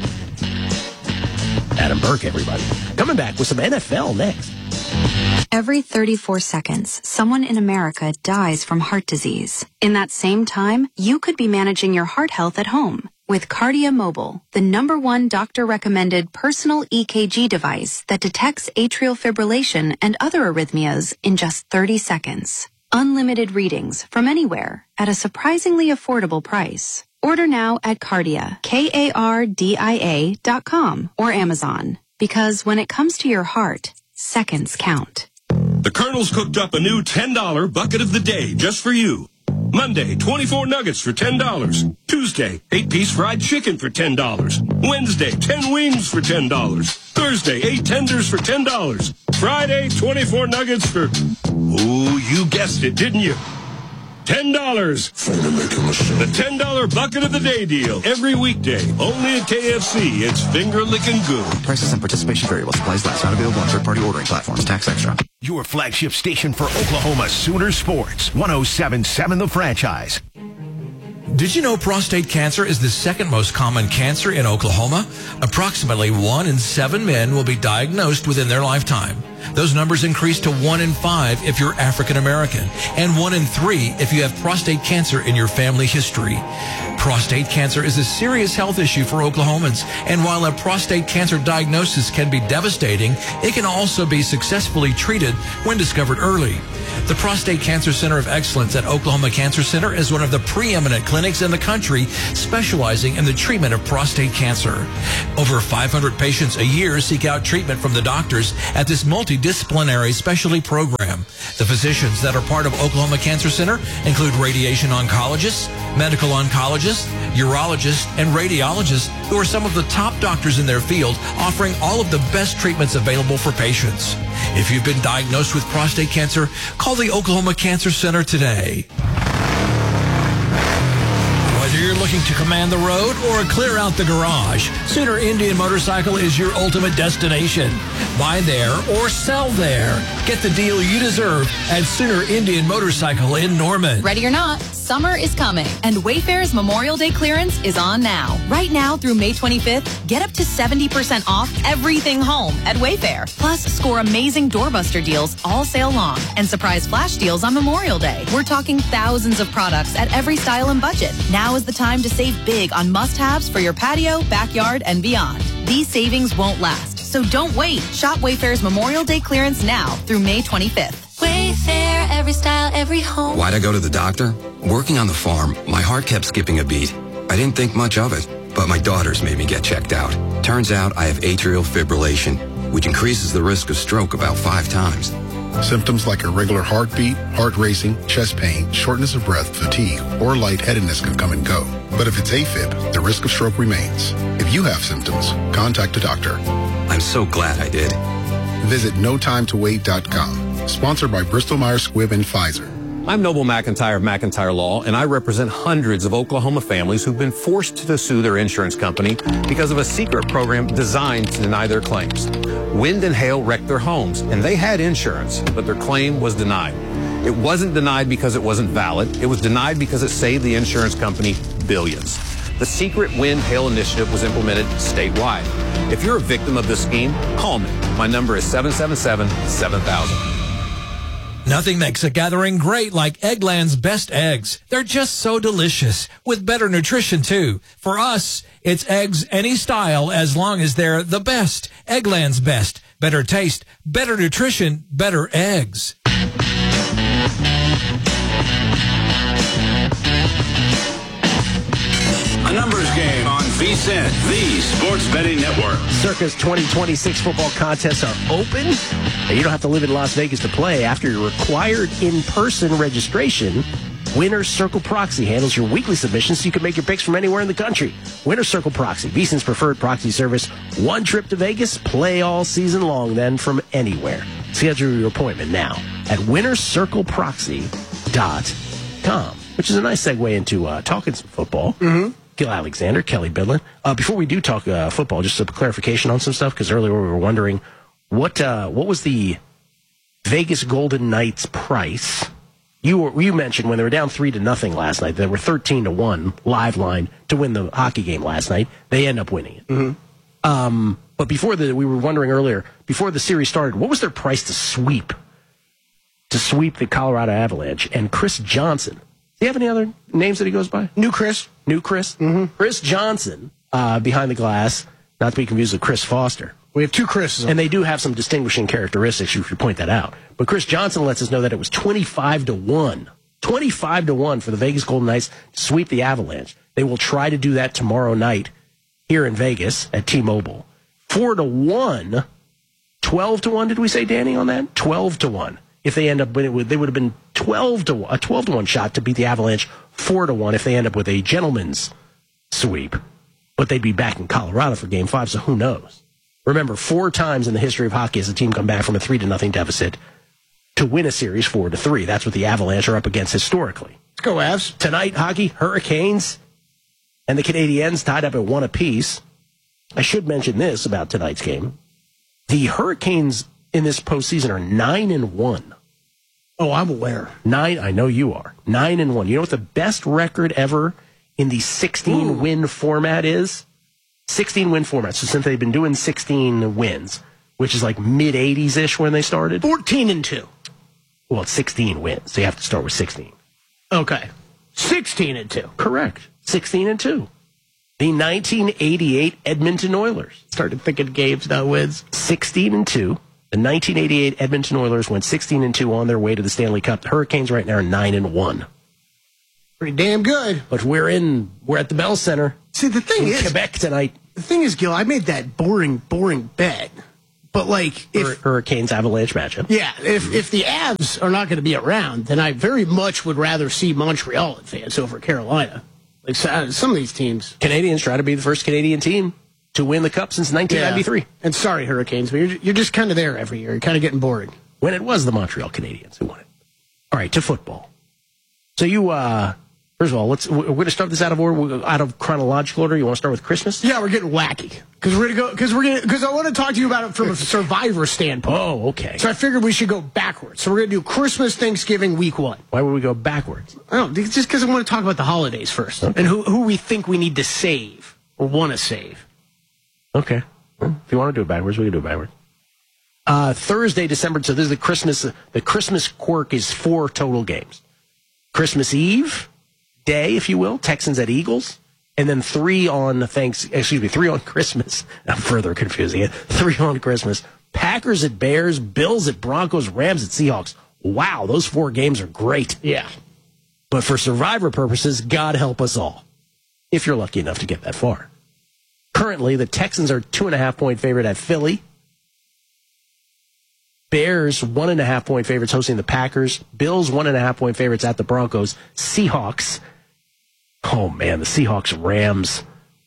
Adam Burke, everybody. Coming back with some N F L next. Every thirty-four seconds, someone in America dies from heart disease. In that same time, you could be managing your heart health at home with Cardia Mobile, the number one doctor-recommended personal E K G device that detects atrial fibrillation and other arrhythmias in just thirty seconds. Unlimited readings from anywhere at a surprisingly affordable price. Order now at Cardia, K A R D I A dot com or Amazon. Because when it comes to your heart, seconds count. The Colonel's cooked up a new ten dollar bucket of the day just for you. Monday, twenty-four nuggets for ten dollars. Tuesday, eight-piece fried chicken for ten dollars. Wednesday, ten wings for ten dollars. Thursday, eight tenders for ten dollars. Friday, twenty-four nuggets for... Oh, you guessed it, didn't you? ten dollars. The ten dollar bucket of the day deal. Every weekday. Only at K F C. It's finger licking good. Prices and participation vary while supplies last. Not available on third-party ordering platforms. Tax extra. Your flagship station for Oklahoma Sooner Sports. one oh seven point seven The Franchise. Did you know prostate cancer is the second most common cancer in Oklahoma? Approximately one in seven men will be diagnosed within their lifetime. Those numbers increase to one in five if you're African American, and one in three if you have prostate cancer in your family history. Prostate cancer is a serious health issue for Oklahomans, and while a prostate cancer diagnosis can be devastating, it can also be successfully treated when discovered early. The Prostate Cancer Center of Excellence at Oklahoma Cancer Center is one of the preeminent clinics in the country specializing in the treatment of prostate cancer. Over five hundred patients a year seek out treatment from the doctors at this multidisciplinary specialty program. The physicians that are part of Oklahoma Cancer Center include radiation oncologists, medical oncologists, urologists, and radiologists who are some of the top doctors in their field, offering all of the best treatments available for patients. If you've been diagnosed with prostate cancer, call the Oklahoma Cancer Center today. Whether you're looking to command the road or clear out the garage, Sooner Indian Motorcycle is your ultimate destination. Buy there or sell there. Get the deal you deserve at Sooner Indian Motorcycle in Norman. Ready or not, summer is coming, and Wayfair's Memorial Day clearance is on now. Right now through May twenty-fifth, get up to seventy percent off everything home at Wayfair. Plus, score amazing doorbuster deals all sale long and surprise flash deals on Memorial Day. We're talking thousands of products at every style and budget. Now is the time to save big on must-haves for your patio, backyard, and beyond. These savings won't last, so don't wait. Shop Wayfair's Memorial Day clearance now through May twenty-fifth. Wayfair, every style, every home. Why'd I go to the doctor? Working on the farm, my heart kept skipping a beat. I didn't think much of it, but my daughters made me get checked out. Turns out I have atrial fibrillation, which increases the risk of stroke about five times. Symptoms like irregular heartbeat, heart racing, chest pain, shortness of breath, fatigue, or lightheadedness can come and go. But if it's AFib, the risk of stroke remains. If you have symptoms, contact a doctor. I'm so glad I did. Visit no time to wait dot com. Sponsored by Bristol-Myers Squibb and Pfizer. I'm Noble McIntyre of McIntyre Law, and I represent hundreds of Oklahoma families who've been forced to sue their insurance company because of a secret program designed to deny their claims. Wind and hail wrecked their homes, and they had insurance, but their claim was denied. It wasn't denied because it wasn't valid. It was denied because it saved the insurance company billions. The secret wind hail initiative was implemented statewide. If you're a victim of this scheme, call me. My number is seven seven seven, seven thousand. Nothing makes a gathering great like Eggland's Best Eggs. They're just so delicious, with better nutrition, too. For us, it's eggs any style as long as they're the best. Eggland's Best. Better taste, better nutrition, better eggs. A numbers game on V S I N, the Sports Betting Network. Circa's twenty twenty-six football contests are open. And you don't have to live in Las Vegas to play. After your required in-person registration, Winner's Circle Proxy handles your weekly submissions so you can make your picks from anywhere in the country. Winner's Circle Proxy, V S I N's preferred proxy service. One trip to Vegas, play all season long then from anywhere. Schedule your appointment now at winners circle proxy dot com, which is a nice segue into uh, talking some football. Mm-hmm. Gil Alexander, Kelly Bidlin. Uh, before we do talk uh, football, just a clarification on some stuff, because earlier we were wondering what uh, what was the Vegas Golden Knights price. You were, you mentioned when they were down three to nothing last night, they were thirteen to one live line to win the hockey game last night. They end up winning it. Mm-hmm. Um, but before the, we were wondering earlier, before the series started, what was their price to sweep to sweep the Colorado Avalanche? And Chris Johnson. Do you have any other names that he goes by? New Chris. New Chris? Mm-hmm. Chris Johnson, uh, behind the glass, not to be confused with Chris Foster. We have two Chris's. And they do have some distinguishing characteristics, you should point that out. But Chris Johnson lets us know that it was twenty-five to one. twenty-five to one for the Vegas Golden Knights to sweep the Avalanche. They will try to do that tomorrow night here in Vegas at T-Mobile. four to one. twelve to one, did we say, Danny, on that? twelve to one. If they end up with it, they would have been twelve to one, a twelve to one shot to beat the Avalanche, four to one if they end up with a gentleman's sweep. But they'd be back in Colorado for game five, so who knows? Remember, four times in the history of hockey has a team come back from a three to nothing deficit to win a series four to three. That's what the Avalanche are up against historically. Let's go, Avs. Tonight, hockey, Hurricanes and the Canadiens tied up at one apiece. I should mention this about tonight's game. The Hurricanes in this postseason are nine and one. Oh, I'm aware. Nine, I know you are. Nine and one. You know what the best record ever in the sixteen-win format is? sixteen-win format. So since they've been doing sixteen wins, which is like mid eighties-ish when they started. fourteen and two. Well, it's sixteen wins, so you have to start with sixteen. Okay. sixteen and two. Correct. sixteen and two. The nineteen eighty-eight Edmonton Oilers. Started thinking games, not wins. sixteen and two. The nineteen eighty-eight Edmonton Oilers went sixteen and two on their way to the Stanley Cup. The Hurricanes right now are nine and one. Pretty damn good. But we're in, we're at the Bell Center. See, the thing in is, Quebec tonight. The thing is, Gil, I made that boring, boring bet. But, like, if... Hurricanes Avalanche matchup. Yeah, if if the Avs are not going to be around, then I very much would rather see Montreal advance over Carolina. Like, some of these teams... Canadians try to be the first Canadian team to win the Cup since nineteen ninety-three. Yeah. And sorry, Hurricanes, but you're, you're just kind of there every year. You're kind of getting bored. When it was the Montreal Canadiens who won it. All right, to football. So you... uh First of all, let's we're going to start this out of order, out of chronological order. You want to start with Christmas? Yeah, we're getting wacky because we're going to go because we're going because I want to talk to you about it from a Survivor standpoint. Oh, okay. So I figured we should go backwards. So we're going to do Christmas, Thanksgiving, week one. Why would we go backwards? I don't know, just because I want to talk about the holidays first okay. and who who we think we need to save or want to save. Okay, well, if you want to do it backwards, we can do it backwards. Uh, Thursday, December. So this is the Christmas. The Christmas quirk is four total games. Christmas Eve. Day, if you will, Texans at Eagles, and then three on thanks. Excuse me, three on Christmas. I'm further confusing it. Three on Christmas. Packers at Bears, Bills at Broncos, Rams at Seahawks. Wow, those four games are great. Yeah, but for Survivor purposes, God help us all, if you're lucky enough to get that far. Currently, the Texans are two and a half point favorite at Philly. Bears, one and a half point favorites hosting the Packers. Bills, one and a half point favorites at the Broncos. Seahawks. Oh, man, the Seahawks Rams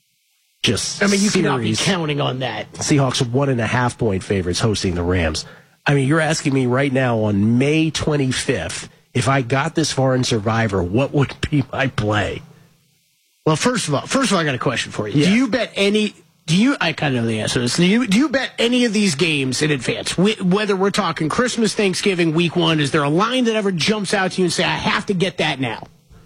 just I mean, you series. cannot be counting on that. Seahawks one and a half point favorites hosting the Rams. I mean, you're asking me right now on May twenty-fifth, if I got this far in Survivor, what would be my play? Well, first of all, first of all, I got a question for you. Yeah. Do you bet any... Do you? I kind of know the answer to this. Do you, do you bet any of these games in advance? Wh- whether we're talking Christmas, Thanksgiving, week one, is there a line that ever jumps out to you and say, I have to get that now?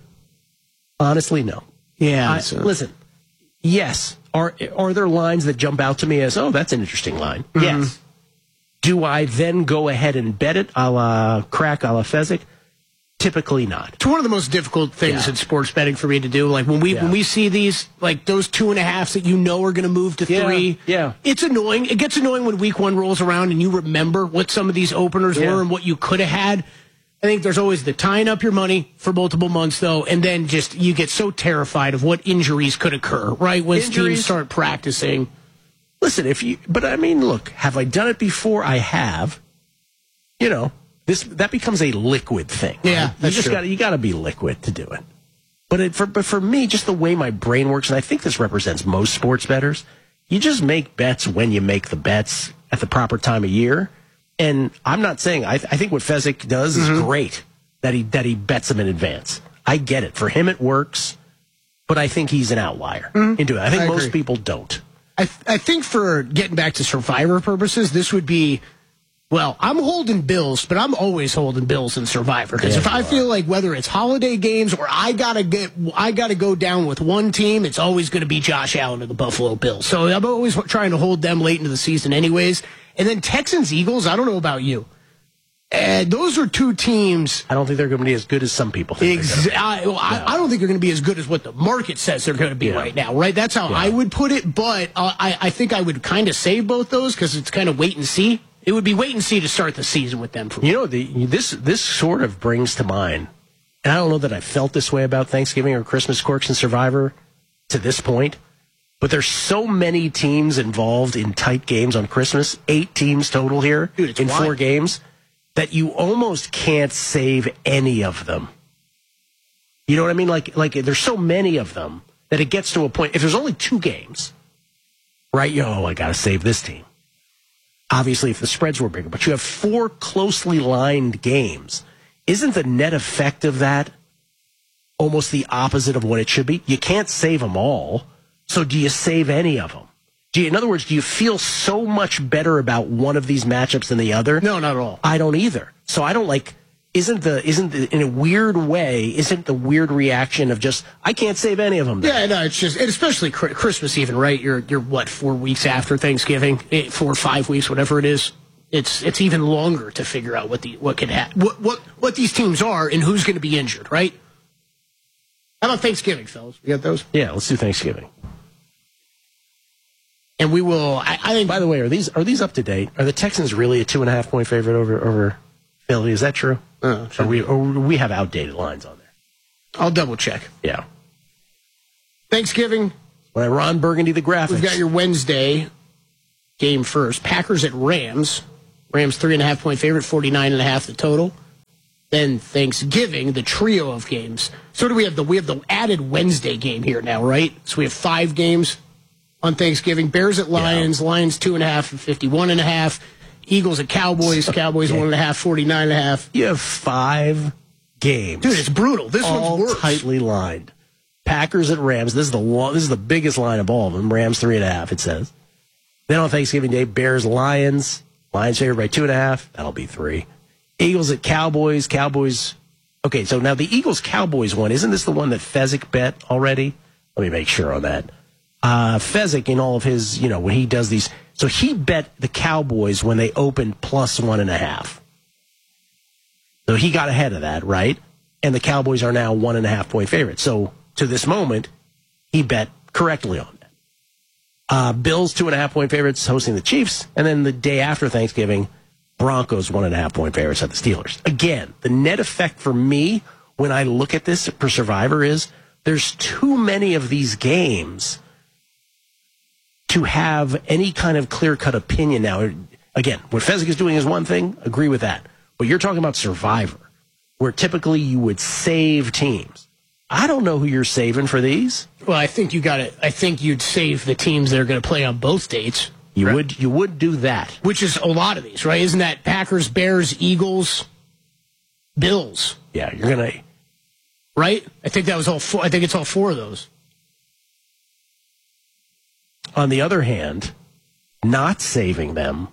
Honestly, no. Yeah. I, so. Listen, yes. Are are there lines that jump out to me as, oh, that's an interesting line? Mm-hmm. Yes. Do I then go ahead and bet it a la Crack, a la Fezzik? Typically not. It's one of the most difficult things yeah. in sports betting for me to do. Like when we yeah. when we see these, like those two and a halves that you know are going to move to yeah. three. Yeah, it's annoying. It gets annoying when week one rolls around and you remember what some of these openers yeah. were and what you could have had. I think there's always the tying up your money for multiple months, though, and then just you get so terrified of what injuries could occur, right? When Injuries. teams start practicing. Listen, if you, but I mean, look, have I done it before? I have. You know, this that becomes a liquid thing. Right? Yeah, you that's just true. got you got to be liquid to do it. But it, for but for me, just the way my brain works, and I think this represents most sports bettors, you just make bets when you make the bets at the proper time of year. And I'm not saying I, th- I think what Fezzik does is Mm-hmm. great that he that he bets them in advance. I get it. For him, it works, but I think he's an outlier Mm-hmm. into it. I think I most agree. people don't. I th- I think for getting back to Survivor purposes, this would be, well, I'm holding Bills, but I'm always holding Bills in Survivor because Yeah, if I you feel like whether it's holiday games or I gotta get I gotta go down with one team, it's always going to be Josh Allen and the Buffalo Bills. So I'm always trying to hold them late into the season, anyways. And then Texans Eagles, I don't know about you. And those are two teams. I don't think they're going to be as good as some people think. Ex- I, no. I, I don't think they're going to be as good as what the market says they're going to be Yeah. right now, right? That's how Yeah. I would put it. But uh, I, I think I would kind of save both those because it's kind of wait and see. It would be wait and see to start the season with them. For me. You know, the, this this sort of brings to mind, and I don't know that I felt this way about Thanksgiving or Christmas quirks and Survivor to this point, but there's so many teams involved in tight games on Christmas, eight teams total here Dude, it's in wild. four games, that you almost can't save any of them. You know what I mean? Like, like there's so many of them that it gets to a point, if there's only two games, right, yo, oh, I got to save this team. Obviously, if the spreads were bigger, but you have four closely lined games. Isn't the net effect of that almost the opposite of what it should be? You can't save them all. So do you save any of them? Do you, in other words, do you feel so much better about one of these matchups than the other? No, not at all. I don't either. So I don't like, isn't the isn't the, in a weird way isn't the weird reaction of just I can't save any of them. Then. Yeah, no, it's just and especially Christmas even, right? You're you're what four weeks after Thanksgiving, eight, four or five weeks, whatever it is. It's it's even longer to figure out what the what could happen, what what what these teams are, and who's going to be injured, right? How about Thanksgiving, fellas? We got those? Yeah, let's do Thanksgiving. And we will. I, I think. By the way, are these are these up to date? Are the Texans really a two and a half point favorite over over Philly? Is that true? Uh, or we or we have outdated lines on there? I'll double check. Yeah. Thanksgiving. When I Ron Burgundy the graphics. We've got your Wednesday game first. Packers at Rams. Rams three and a half point favorite, forty-nine and a half the total. Then Thanksgiving, the trio of games. So do we have the we have the added Wednesday game here now, right? So we have five games on Thanksgiving. Bears at Lions, yeah. Lions two and a half and fifty-one and a half. Eagles at Cowboys, Cowboys yeah. one and a half, forty-nine and a half. You have five games. Dude, it's brutal. This all one's worse. Tightly lined. Packers at Rams. This is the long, this is the biggest line of all of them. Rams three and a half, it says. Then on Thanksgiving Day, Bears, Lions. Lions favored by two and a half. That'll be three. Eagles at Cowboys. Cowboys. Okay, so now the Eagles-Cowboys one, isn't this the one that Fezzik bet already? Let me make sure on that. Uh, Fezzik, in all of his, you know, when he does these, so he bet the Cowboys when they opened plus one and a half. So he got ahead of that, right? And the Cowboys are now one and a half point favorites. So to this moment, he bet correctly on that. Uh, Bills, two and a half point favorites, hosting the Chiefs. And then the day after Thanksgiving, Broncos, one and a half point favorites at the Steelers. Again, the net effect for me when I look at this for Survivor is there's too many of these games to have any kind of clear-cut opinion now. Again, what Fezzik is doing is one thing, agree with that. But you're talking about Survivor, where typically you would save teams. I don't know who you're saving for these. Well, I think you got it. I think you'd save the teams that are going to play on both dates. You right? would you would do that. Which is a lot of these, right? Isn't that Packers, Bears, Eagles, Bills? Yeah, you're going to... Right? I think that was all four. I think it's all four of those. On the other hand, not saving them...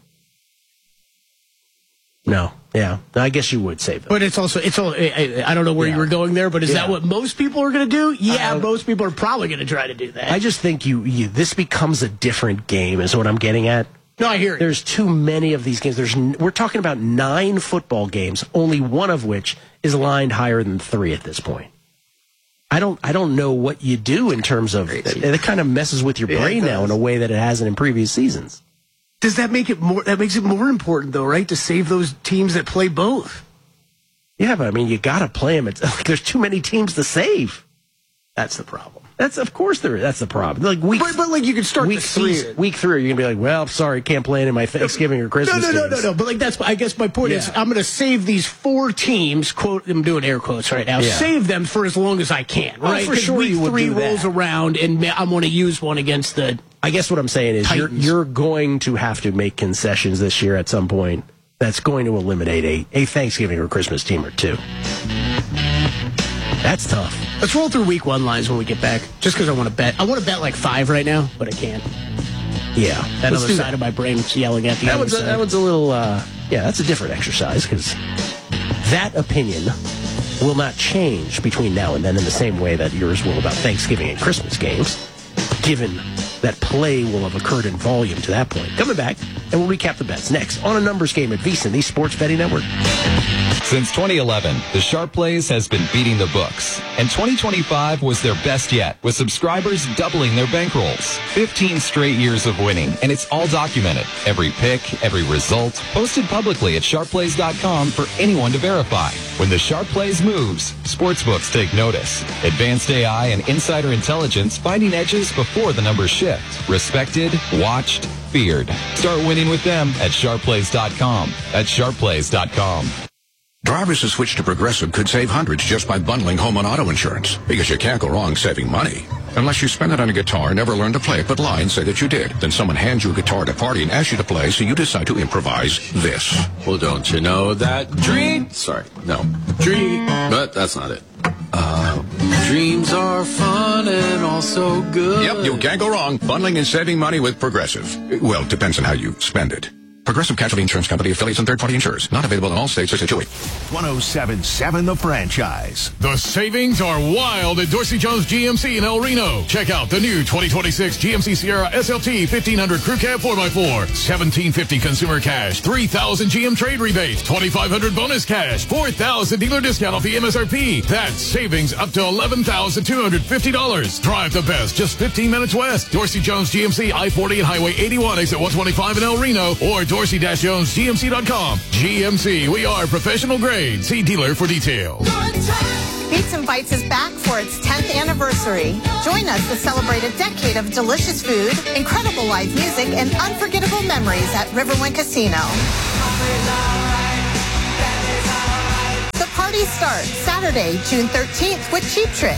No, yeah. I guess you would save them. But it's also, it's all, I, I don't know where yeah. you were going there, but is yeah. that what most people are going to do? Yeah, uh, most people are probably going to try to do that. I just think you, you, this becomes a different game is what I'm getting at. No, I hear you. There's too many of these games. There's, we're talking about nine football games, only one of which is lined higher than three at this point. I don't, I don't know what you do in terms of, it, it kind of messes with your brain yeah, now in a way that it hasn't in previous seasons. Does that make it more? That makes it more important, though, right? To save those teams that play both. Yeah, but I mean, you got to play them. It's, like, there's too many teams to save. That's the problem. That's of course there. That's the problem. Like week, but, but like you can start week the three. season. Week three, you're gonna be like, well, sorry, can't play any of my Thanksgiving or Christmas. No, no, no, games. no, no. But like that's, I guess my point yeah. is, I'm gonna save these four teams. Quote, I'm doing air quotes right now. Yeah. Save them for as long as I can. Right? Oh, for sure, week you would three do rolls that. around, and I'm gonna use one against the. I guess what I'm saying is you're, you're going to have to make concessions this year at some point that's going to eliminate a, a Thanksgiving or Christmas team or two. That's tough. Let's roll through week one lines when we get back, just because I want to bet. I want to bet like five right now, but I can't. Yeah. That Let's other side that. of my brain's yelling at the that other one's a, side. That one's a little, uh, yeah, that's a different exercise because that opinion will not change between now and then in the same way that yours will about Thanksgiving and Christmas games, given that play will have occurred in volume to that point. Coming back, and we'll recap the bets next on a numbers game at VSiN, the Sports Betting Network. Since twenty eleven, the Sharp Plays has been beating the books, and twenty twenty-five was their best yet, with subscribers doubling their bankrolls. fifteen straight years of winning, and it's all documented. Every pick, every result, posted publicly at sharp plays dot com for anyone to verify. When the Sharp Plays moves, sportsbooks take notice. Advanced A I and insider intelligence finding edges before the numbers shift. Respected, watched, feared. Start winning with them at sharp plays dot com. That's sharp plays dot com. Drivers who switch to Progressive could save hundreds just by bundling home and auto insurance, because you can't go wrong saving money. Unless you spend it on a guitar, never learn to play it, but lie and say that you did. Then someone hands you a guitar at a party and asks you to play, so you decide to improvise this. Well, don't you know that dream? Sorry, no. Dream. But that's not it. Uh, dreams are fun and also good. Yep, you can't go wrong bundling and saving money with Progressive. Well, it depends on how you spend it. Progressive Casualty Insurance Company, affiliates, and third-party insurers. Not available in all states or situations. one oh seven point seven The Franchise. The savings are wild at Dorsey Jones G M C in El Reno. Check out the new twenty twenty-six G M C Sierra S L T fifteen hundred Crew Cab four by four. seventeen fifty consumer cash, three thousand G M trade rebate, twenty-five hundred bonus cash, four thousand dealer discount off the M S R P. That's savings up to eleven thousand two hundred fifty dollars. Drive the best, just fifteen minutes west. Dorsey Jones G M C, I forty and Highway eighty-one, exit one twenty-five in El Reno, or dorsey dash jones G M C dot com. G M C, we are professional grade. See dealer for details. Beats and Bites is back for its tenth anniversary. Join us to celebrate a decade of delicious food, incredible live music, and unforgettable memories at Riverwind Casino. The party starts Saturday, June thirteenth with Cheap Trick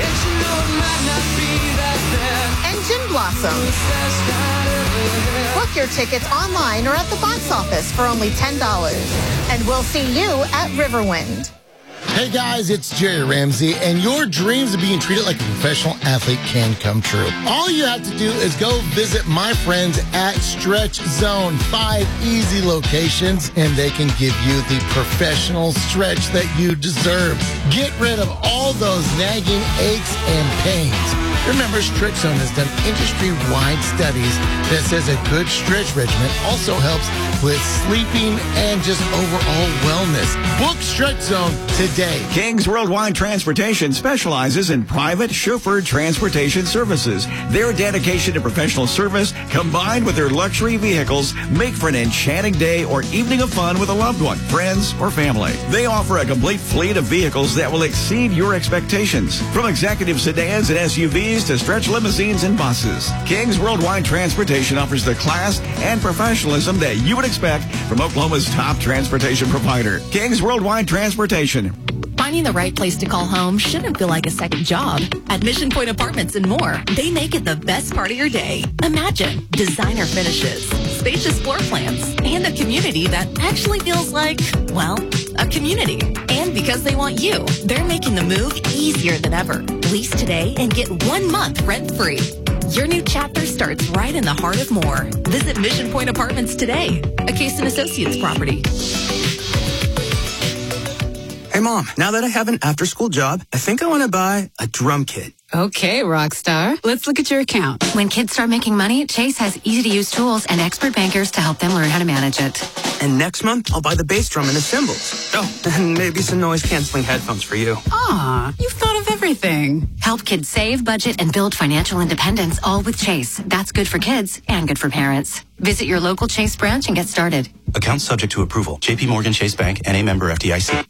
and Gin Blossoms. Book your tickets online or at the box office for only ten dollars. And we'll see you at Riverwind. Hey guys, it's Jerry Ramsey, and your dreams of being treated like a professional athlete can come true. All you have to do is go visit my friends at Stretch Zone. Five easy locations, and they can give you the professional stretch that you deserve. Get rid of all those nagging aches and pains. Remember, Stretch Zone has done industry-wide studies that says a good stretch regimen also helps with sleeping and just overall wellness. Book Stretch Zone today. King's Worldwide Transportation specializes in private chauffeured transportation services. Their dedication to professional service, combined with their luxury vehicles, make for an enchanting day or evening of fun with a loved one, friends, or family. They offer a complete fleet of vehicles that will exceed your expectations. From executive sedans and S U Vs to stretch limousines and buses, King's Worldwide Transportation offers the class and professionalism that you would expect from Oklahoma's top transportation provider, King's Worldwide Transportation. Finding the right place to call home shouldn't feel like a second job. At Mission Point Apartments and more, they make it the best part of your day. Imagine designer finishes, spacious floor plans, and a community that actually feels like, well, a community. And because they want you, they're making the move easier than ever. Lease today and get one month rent-free. Your new chapter starts right in the heart of Moore. Visit Mission Point Apartments today, a Case and Associates property. Hey, Mom, now that I have an after-school job, I think I want to buy a drum kit. Okay, Rockstar. Let's look at your account. When kids start making money, Chase has easy-to-use tools and expert bankers to help them learn how to manage it. And next month, I'll buy the bass drum and the cymbals. Oh, and maybe some noise-canceling headphones for you. Aw, you've thought of everything. Help kids save, budget, and build financial independence, all with Chase. That's good for kids and good for parents. Visit your local Chase branch and get started. Account subject to approval. J P Morgan Chase Bank, N A member F D I C.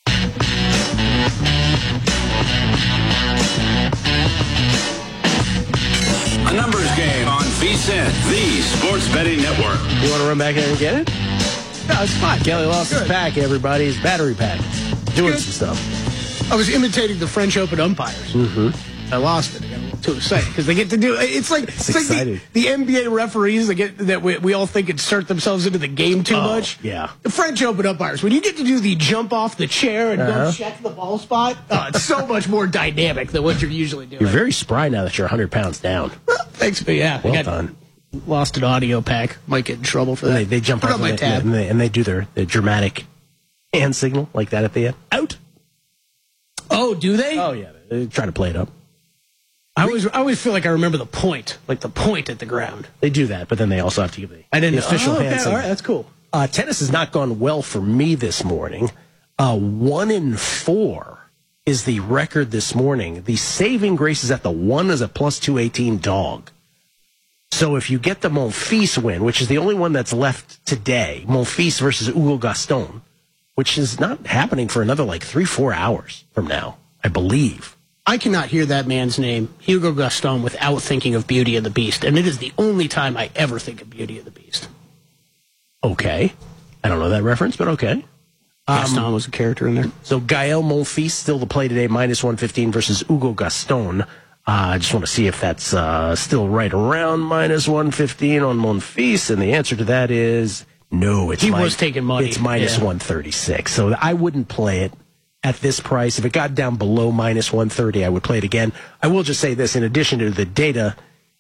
A numbers game on V S I N, the sports betting network. You want to run back there and get it? No, it's fine. Kelly lost his pack, everybody. His battery pack. Doing Good. some stuff. I was imitating the French Open umpires. Mm-hmm. I lost it. I got a little too excited because they get to do. It's like It's it's, like exciting. the, the N B A referees that get that we, we all think insert themselves into the game too Oh, much. yeah. The French Open umpires, when you get to do the jump off the chair and Uh-huh. go check the ball spot, uh, it's so much more dynamic than what you're usually doing. You're very spry now that you're one hundred pounds down. Thanks, but yeah, Well I got done. lost an audio pack. Might get in trouble for And that. they, they jump Put off on my and they, tab. and, they, and they do their, their dramatic hand signal like that at the end. Out. Oh, do they? Oh, yeah. They try to play it up. I always, I always feel like I remember the point, like the point at the ground. They do that, but then they also have to give the, I didn't the know. official Oh, okay, hand all signal. right, that's cool. Uh, tennis has not gone well for me this morning. Uh, one in four is the record this morning. The saving grace is at the one as a plus two eighteen dog. So if you get the Monfils win, which is the only one that's left today, Monfils versus Hugo Gaston, which is not happening for another like three, four hours from now, I believe. I cannot hear that man's name, Hugo Gaston, without thinking of Beauty and the Beast, and it is the only time I ever think of Beauty and the Beast. Okay. I don't know that reference, but okay. Gaston Um, was a character in there. So Gael Monfils still to play today, minus one fifteen versus Hugo Gaston. Uh, I just want to see if that's uh, still right around minus one fifteen on Monfils, and the answer to that is no. It's He mi- was taking money. It's minus Yeah. one thirty-six. So I wouldn't play it at this price. If it got down below minus one thirty, I would play it again. I will just say this, in addition to the data,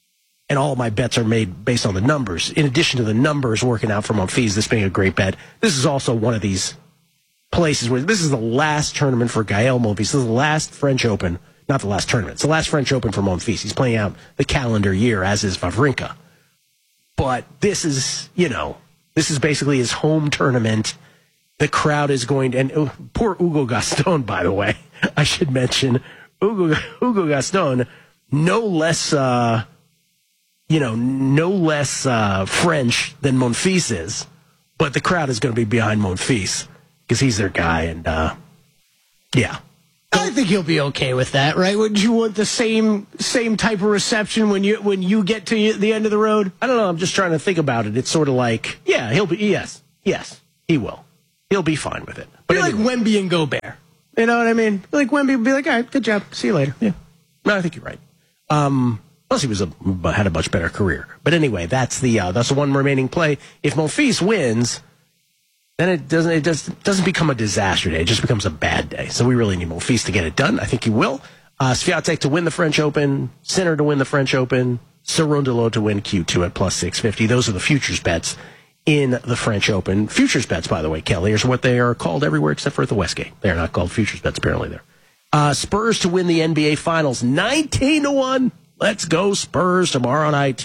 and all my bets are made based on the numbers. In addition to the numbers working out for Monfils, this being a great bet, this is also one of these places where this is the last tournament for Gael Monfils. This is the last French Open, not the last tournament. It's the last French Open for Monfils. He's playing out the calendar year, as is Wawrinka. But this is, you know, this is basically his home tournament. The crowd is going to, and oh, poor Hugo Gaston, by the way, I should mention, Hugo, Hugo Gaston, no less, uh, you know, no less uh, French than Monfils is, but the crowd is going to be behind Monfils because he's their guy, and uh, yeah. I think he'll be okay with that, right? Would you want the same same type of reception when you when you get to the end of the road? I don't know. I'm just trying to think about it. It's sort of like, yeah, he'll be, yes, yes, he will. He'll be fine with it. But be anyway. Like Wemby and Gobert. You know what I mean? Like Wemby would be like, all right, good job. See you later. Yeah. No, I think you're right. Um, plus, he was a had a much better career. But anyway, that's the uh, that's the one remaining play. If Monfils wins, then it doesn't it just doesn't become a disaster day. It just becomes a bad day. So we really need Monfils to get it done. I think he will. Uh, Swiatek to win the French Open, Sinner to win the French Open, Cerundolo to win Q two at plus six fifty. Those are the futures bets in the French Open. Futures bets, by the way, Kelly, is what they are called everywhere except for at the Westgate. They are not called futures bets, apparently, there. Uh, Spurs to win the N B A Finals, nineteen to one. Let's go Spurs tomorrow night.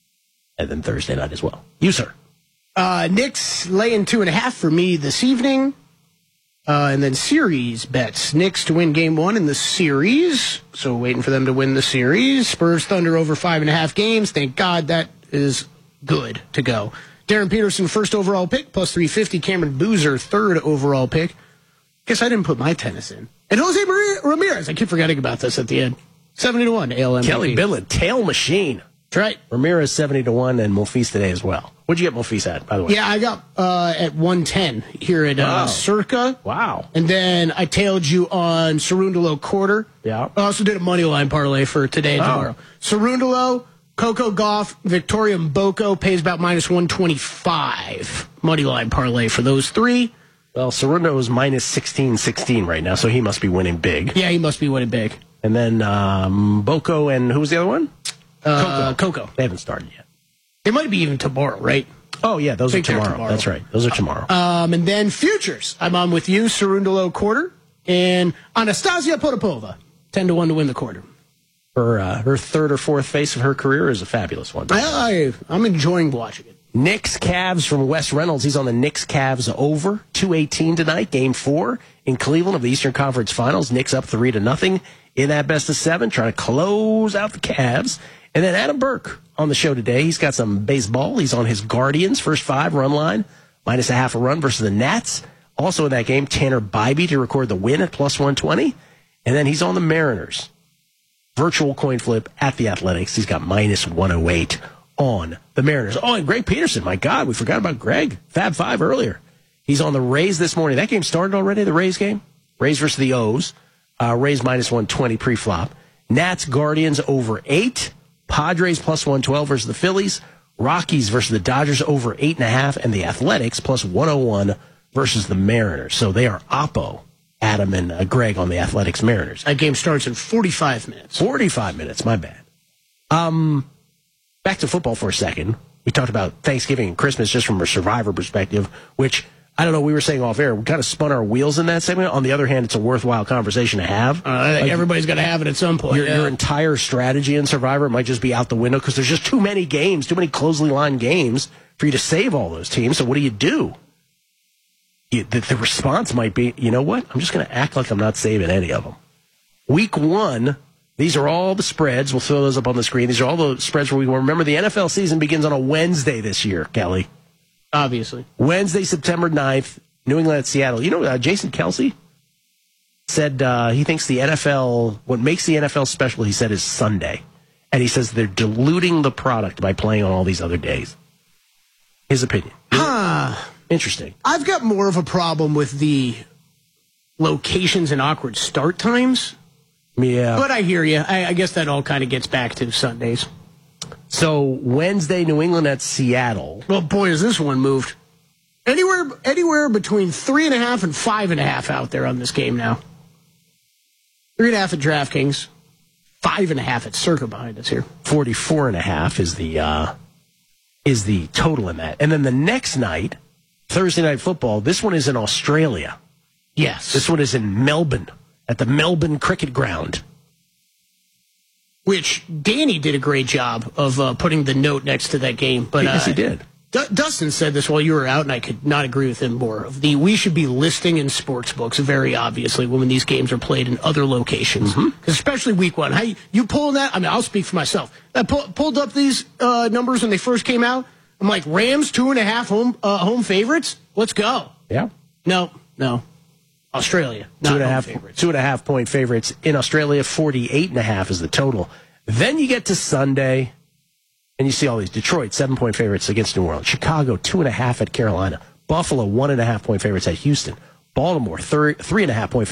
And then Thursday night as well. You, sir. Uh, Knicks laying two and a half for me this evening. Uh, and then series bets. Knicks to win game one in the series. So waiting for them to win the series. Spurs Thunder over five and a half games. Thank God that is good to go. Darren Peterson, first overall pick, plus three fifty. Cameron Boozer, third overall pick. Guess I didn't put my tennis in. And Jose Maria Ramirez, I keep forgetting about this at the end. seventy to one, A L M. Kelly Billin, tail machine. That's right. Ramirez, seventy to one, and Monfils today as well. What'd you get Monfils at, by the way? Yeah, I got uh, at one ten here at wow. uh, Circa. Wow. And then I tailed you on Cerundolo quarter. Yeah. I also did a money line parlay for today and oh. tomorrow. Cerundolo, Coco Gauff, Victoria Mboko pays about minus one twenty-five. Money line parlay for those three. Well, Cerundo is minus sixteen sixteen right now, so he must be winning big. Yeah, he must be winning big. And then um, Boko and who was the other one? Uh, Coco. Coco. They haven't started yet. It might be even tomorrow, right? Oh, yeah, those are tomorrow. tomorrow. That's right. Those are tomorrow. Um, and then futures. I'm on with you, Cerundolo quarter, and Anastasia Potapova, ten to one to win the quarter. Her uh, her third or fourth face of her career is a fabulous one. I, I, I'm enjoying watching it. Knicks Cavs from Wes Reynolds. He's on the Knicks Cavs over two eighteen tonight, game four in Cleveland of the Eastern Conference Finals. Knicks up three to nothing in that best of seven, trying to close out the Cavs. And then Adam Burke on the show today. He's got some baseball. He's on his Guardians first five run line, minus a half a run versus the Nats. Also in that game, Tanner Bybee to record the win at plus one twenty. And then he's on the Mariners. Virtual coin flip at the Athletics. He's got minus one oh eight on the Mariners. Oh, and Greg Peterson. My God, we forgot about Greg. Fab Five earlier. He's on the Rays this morning. That game started already, the Rays game? Rays versus the O's. Uh, Rays minus one twenty pre-flop. Nats Guardians over eight. Padres plus one twelve versus the Phillies. Rockies versus the Dodgers over eight and a half. And the Athletics plus one oh one versus the Mariners. So they are oppo. Adam and uh, Greg on the Athletics Mariners. That game starts in forty-five minutes. forty-five minutes, my bad. Um, back to football for a second. We talked about Thanksgiving and Christmas just from a Survivor perspective, which, I don't know, we were saying off air, we kind of spun our wheels in that segment. On the other hand, it's a worthwhile conversation to have. Uh, I think like, everybody's got to have it at some point. Your, yeah. your entire strategy in Survivor might just be out the window because there's just too many games, too many closely lined games for you to save all those teams. So what do you do? You, the, the response might be, you know what? I'm just going to act like I'm not saving any of them. Week one, these are all the spreads. We'll throw those up on the screen. These are all the spreads where we remember the N F L season begins on a Wednesday this year, Kelly. Obviously. Wednesday, September ninth, New England at Seattle. You know, uh, Jason Kelsey said uh, he thinks the N F L, what makes the N F L special, he said, is Sunday. And he says they're diluting the product by playing on all these other days. His opinion. Huh. Interesting. I've got more of a problem with the locations and awkward start times. Yeah. But I hear you. I, I guess that all kind of gets back to Sundays. So Wednesday, New England at Seattle. Well, boy, has this one moved. Anywhere anywhere between three and a half and five and a half out there on this game now. Three and a half at DraftKings. five and a half at Circa behind us here. forty-four and a half is the uh, is the total in that. And then the next night, Thursday Night Football, this one is in Australia. Yes. This one is in Melbourne, at the Melbourne Cricket Ground. Which Danny did a great job of uh, putting the note next to that game. But Yes, uh, he did. D- Dustin said this while you were out, and I could not agree with him more. Of the we should be listing in sports books very obviously when these games are played in other locations, mm-hmm. especially week one. How you, you pulling that? I mean, I'll speak for myself. I pu- pulled up these uh, numbers when they first came out. I'm like, Rams two and a half home uh, home favorites. Let's go. Yeah. No, no. Australia, not two and a home half, favorites. two and a half point favorites in Australia. Forty-eight and a half is the total. Then you get to Sunday. And you see all these. Detroit, seven-point favorites against New Orleans. Chicago, two and a half at Carolina. Buffalo, one and a half point favorites at Houston. Baltimore, three, three and a half point favorites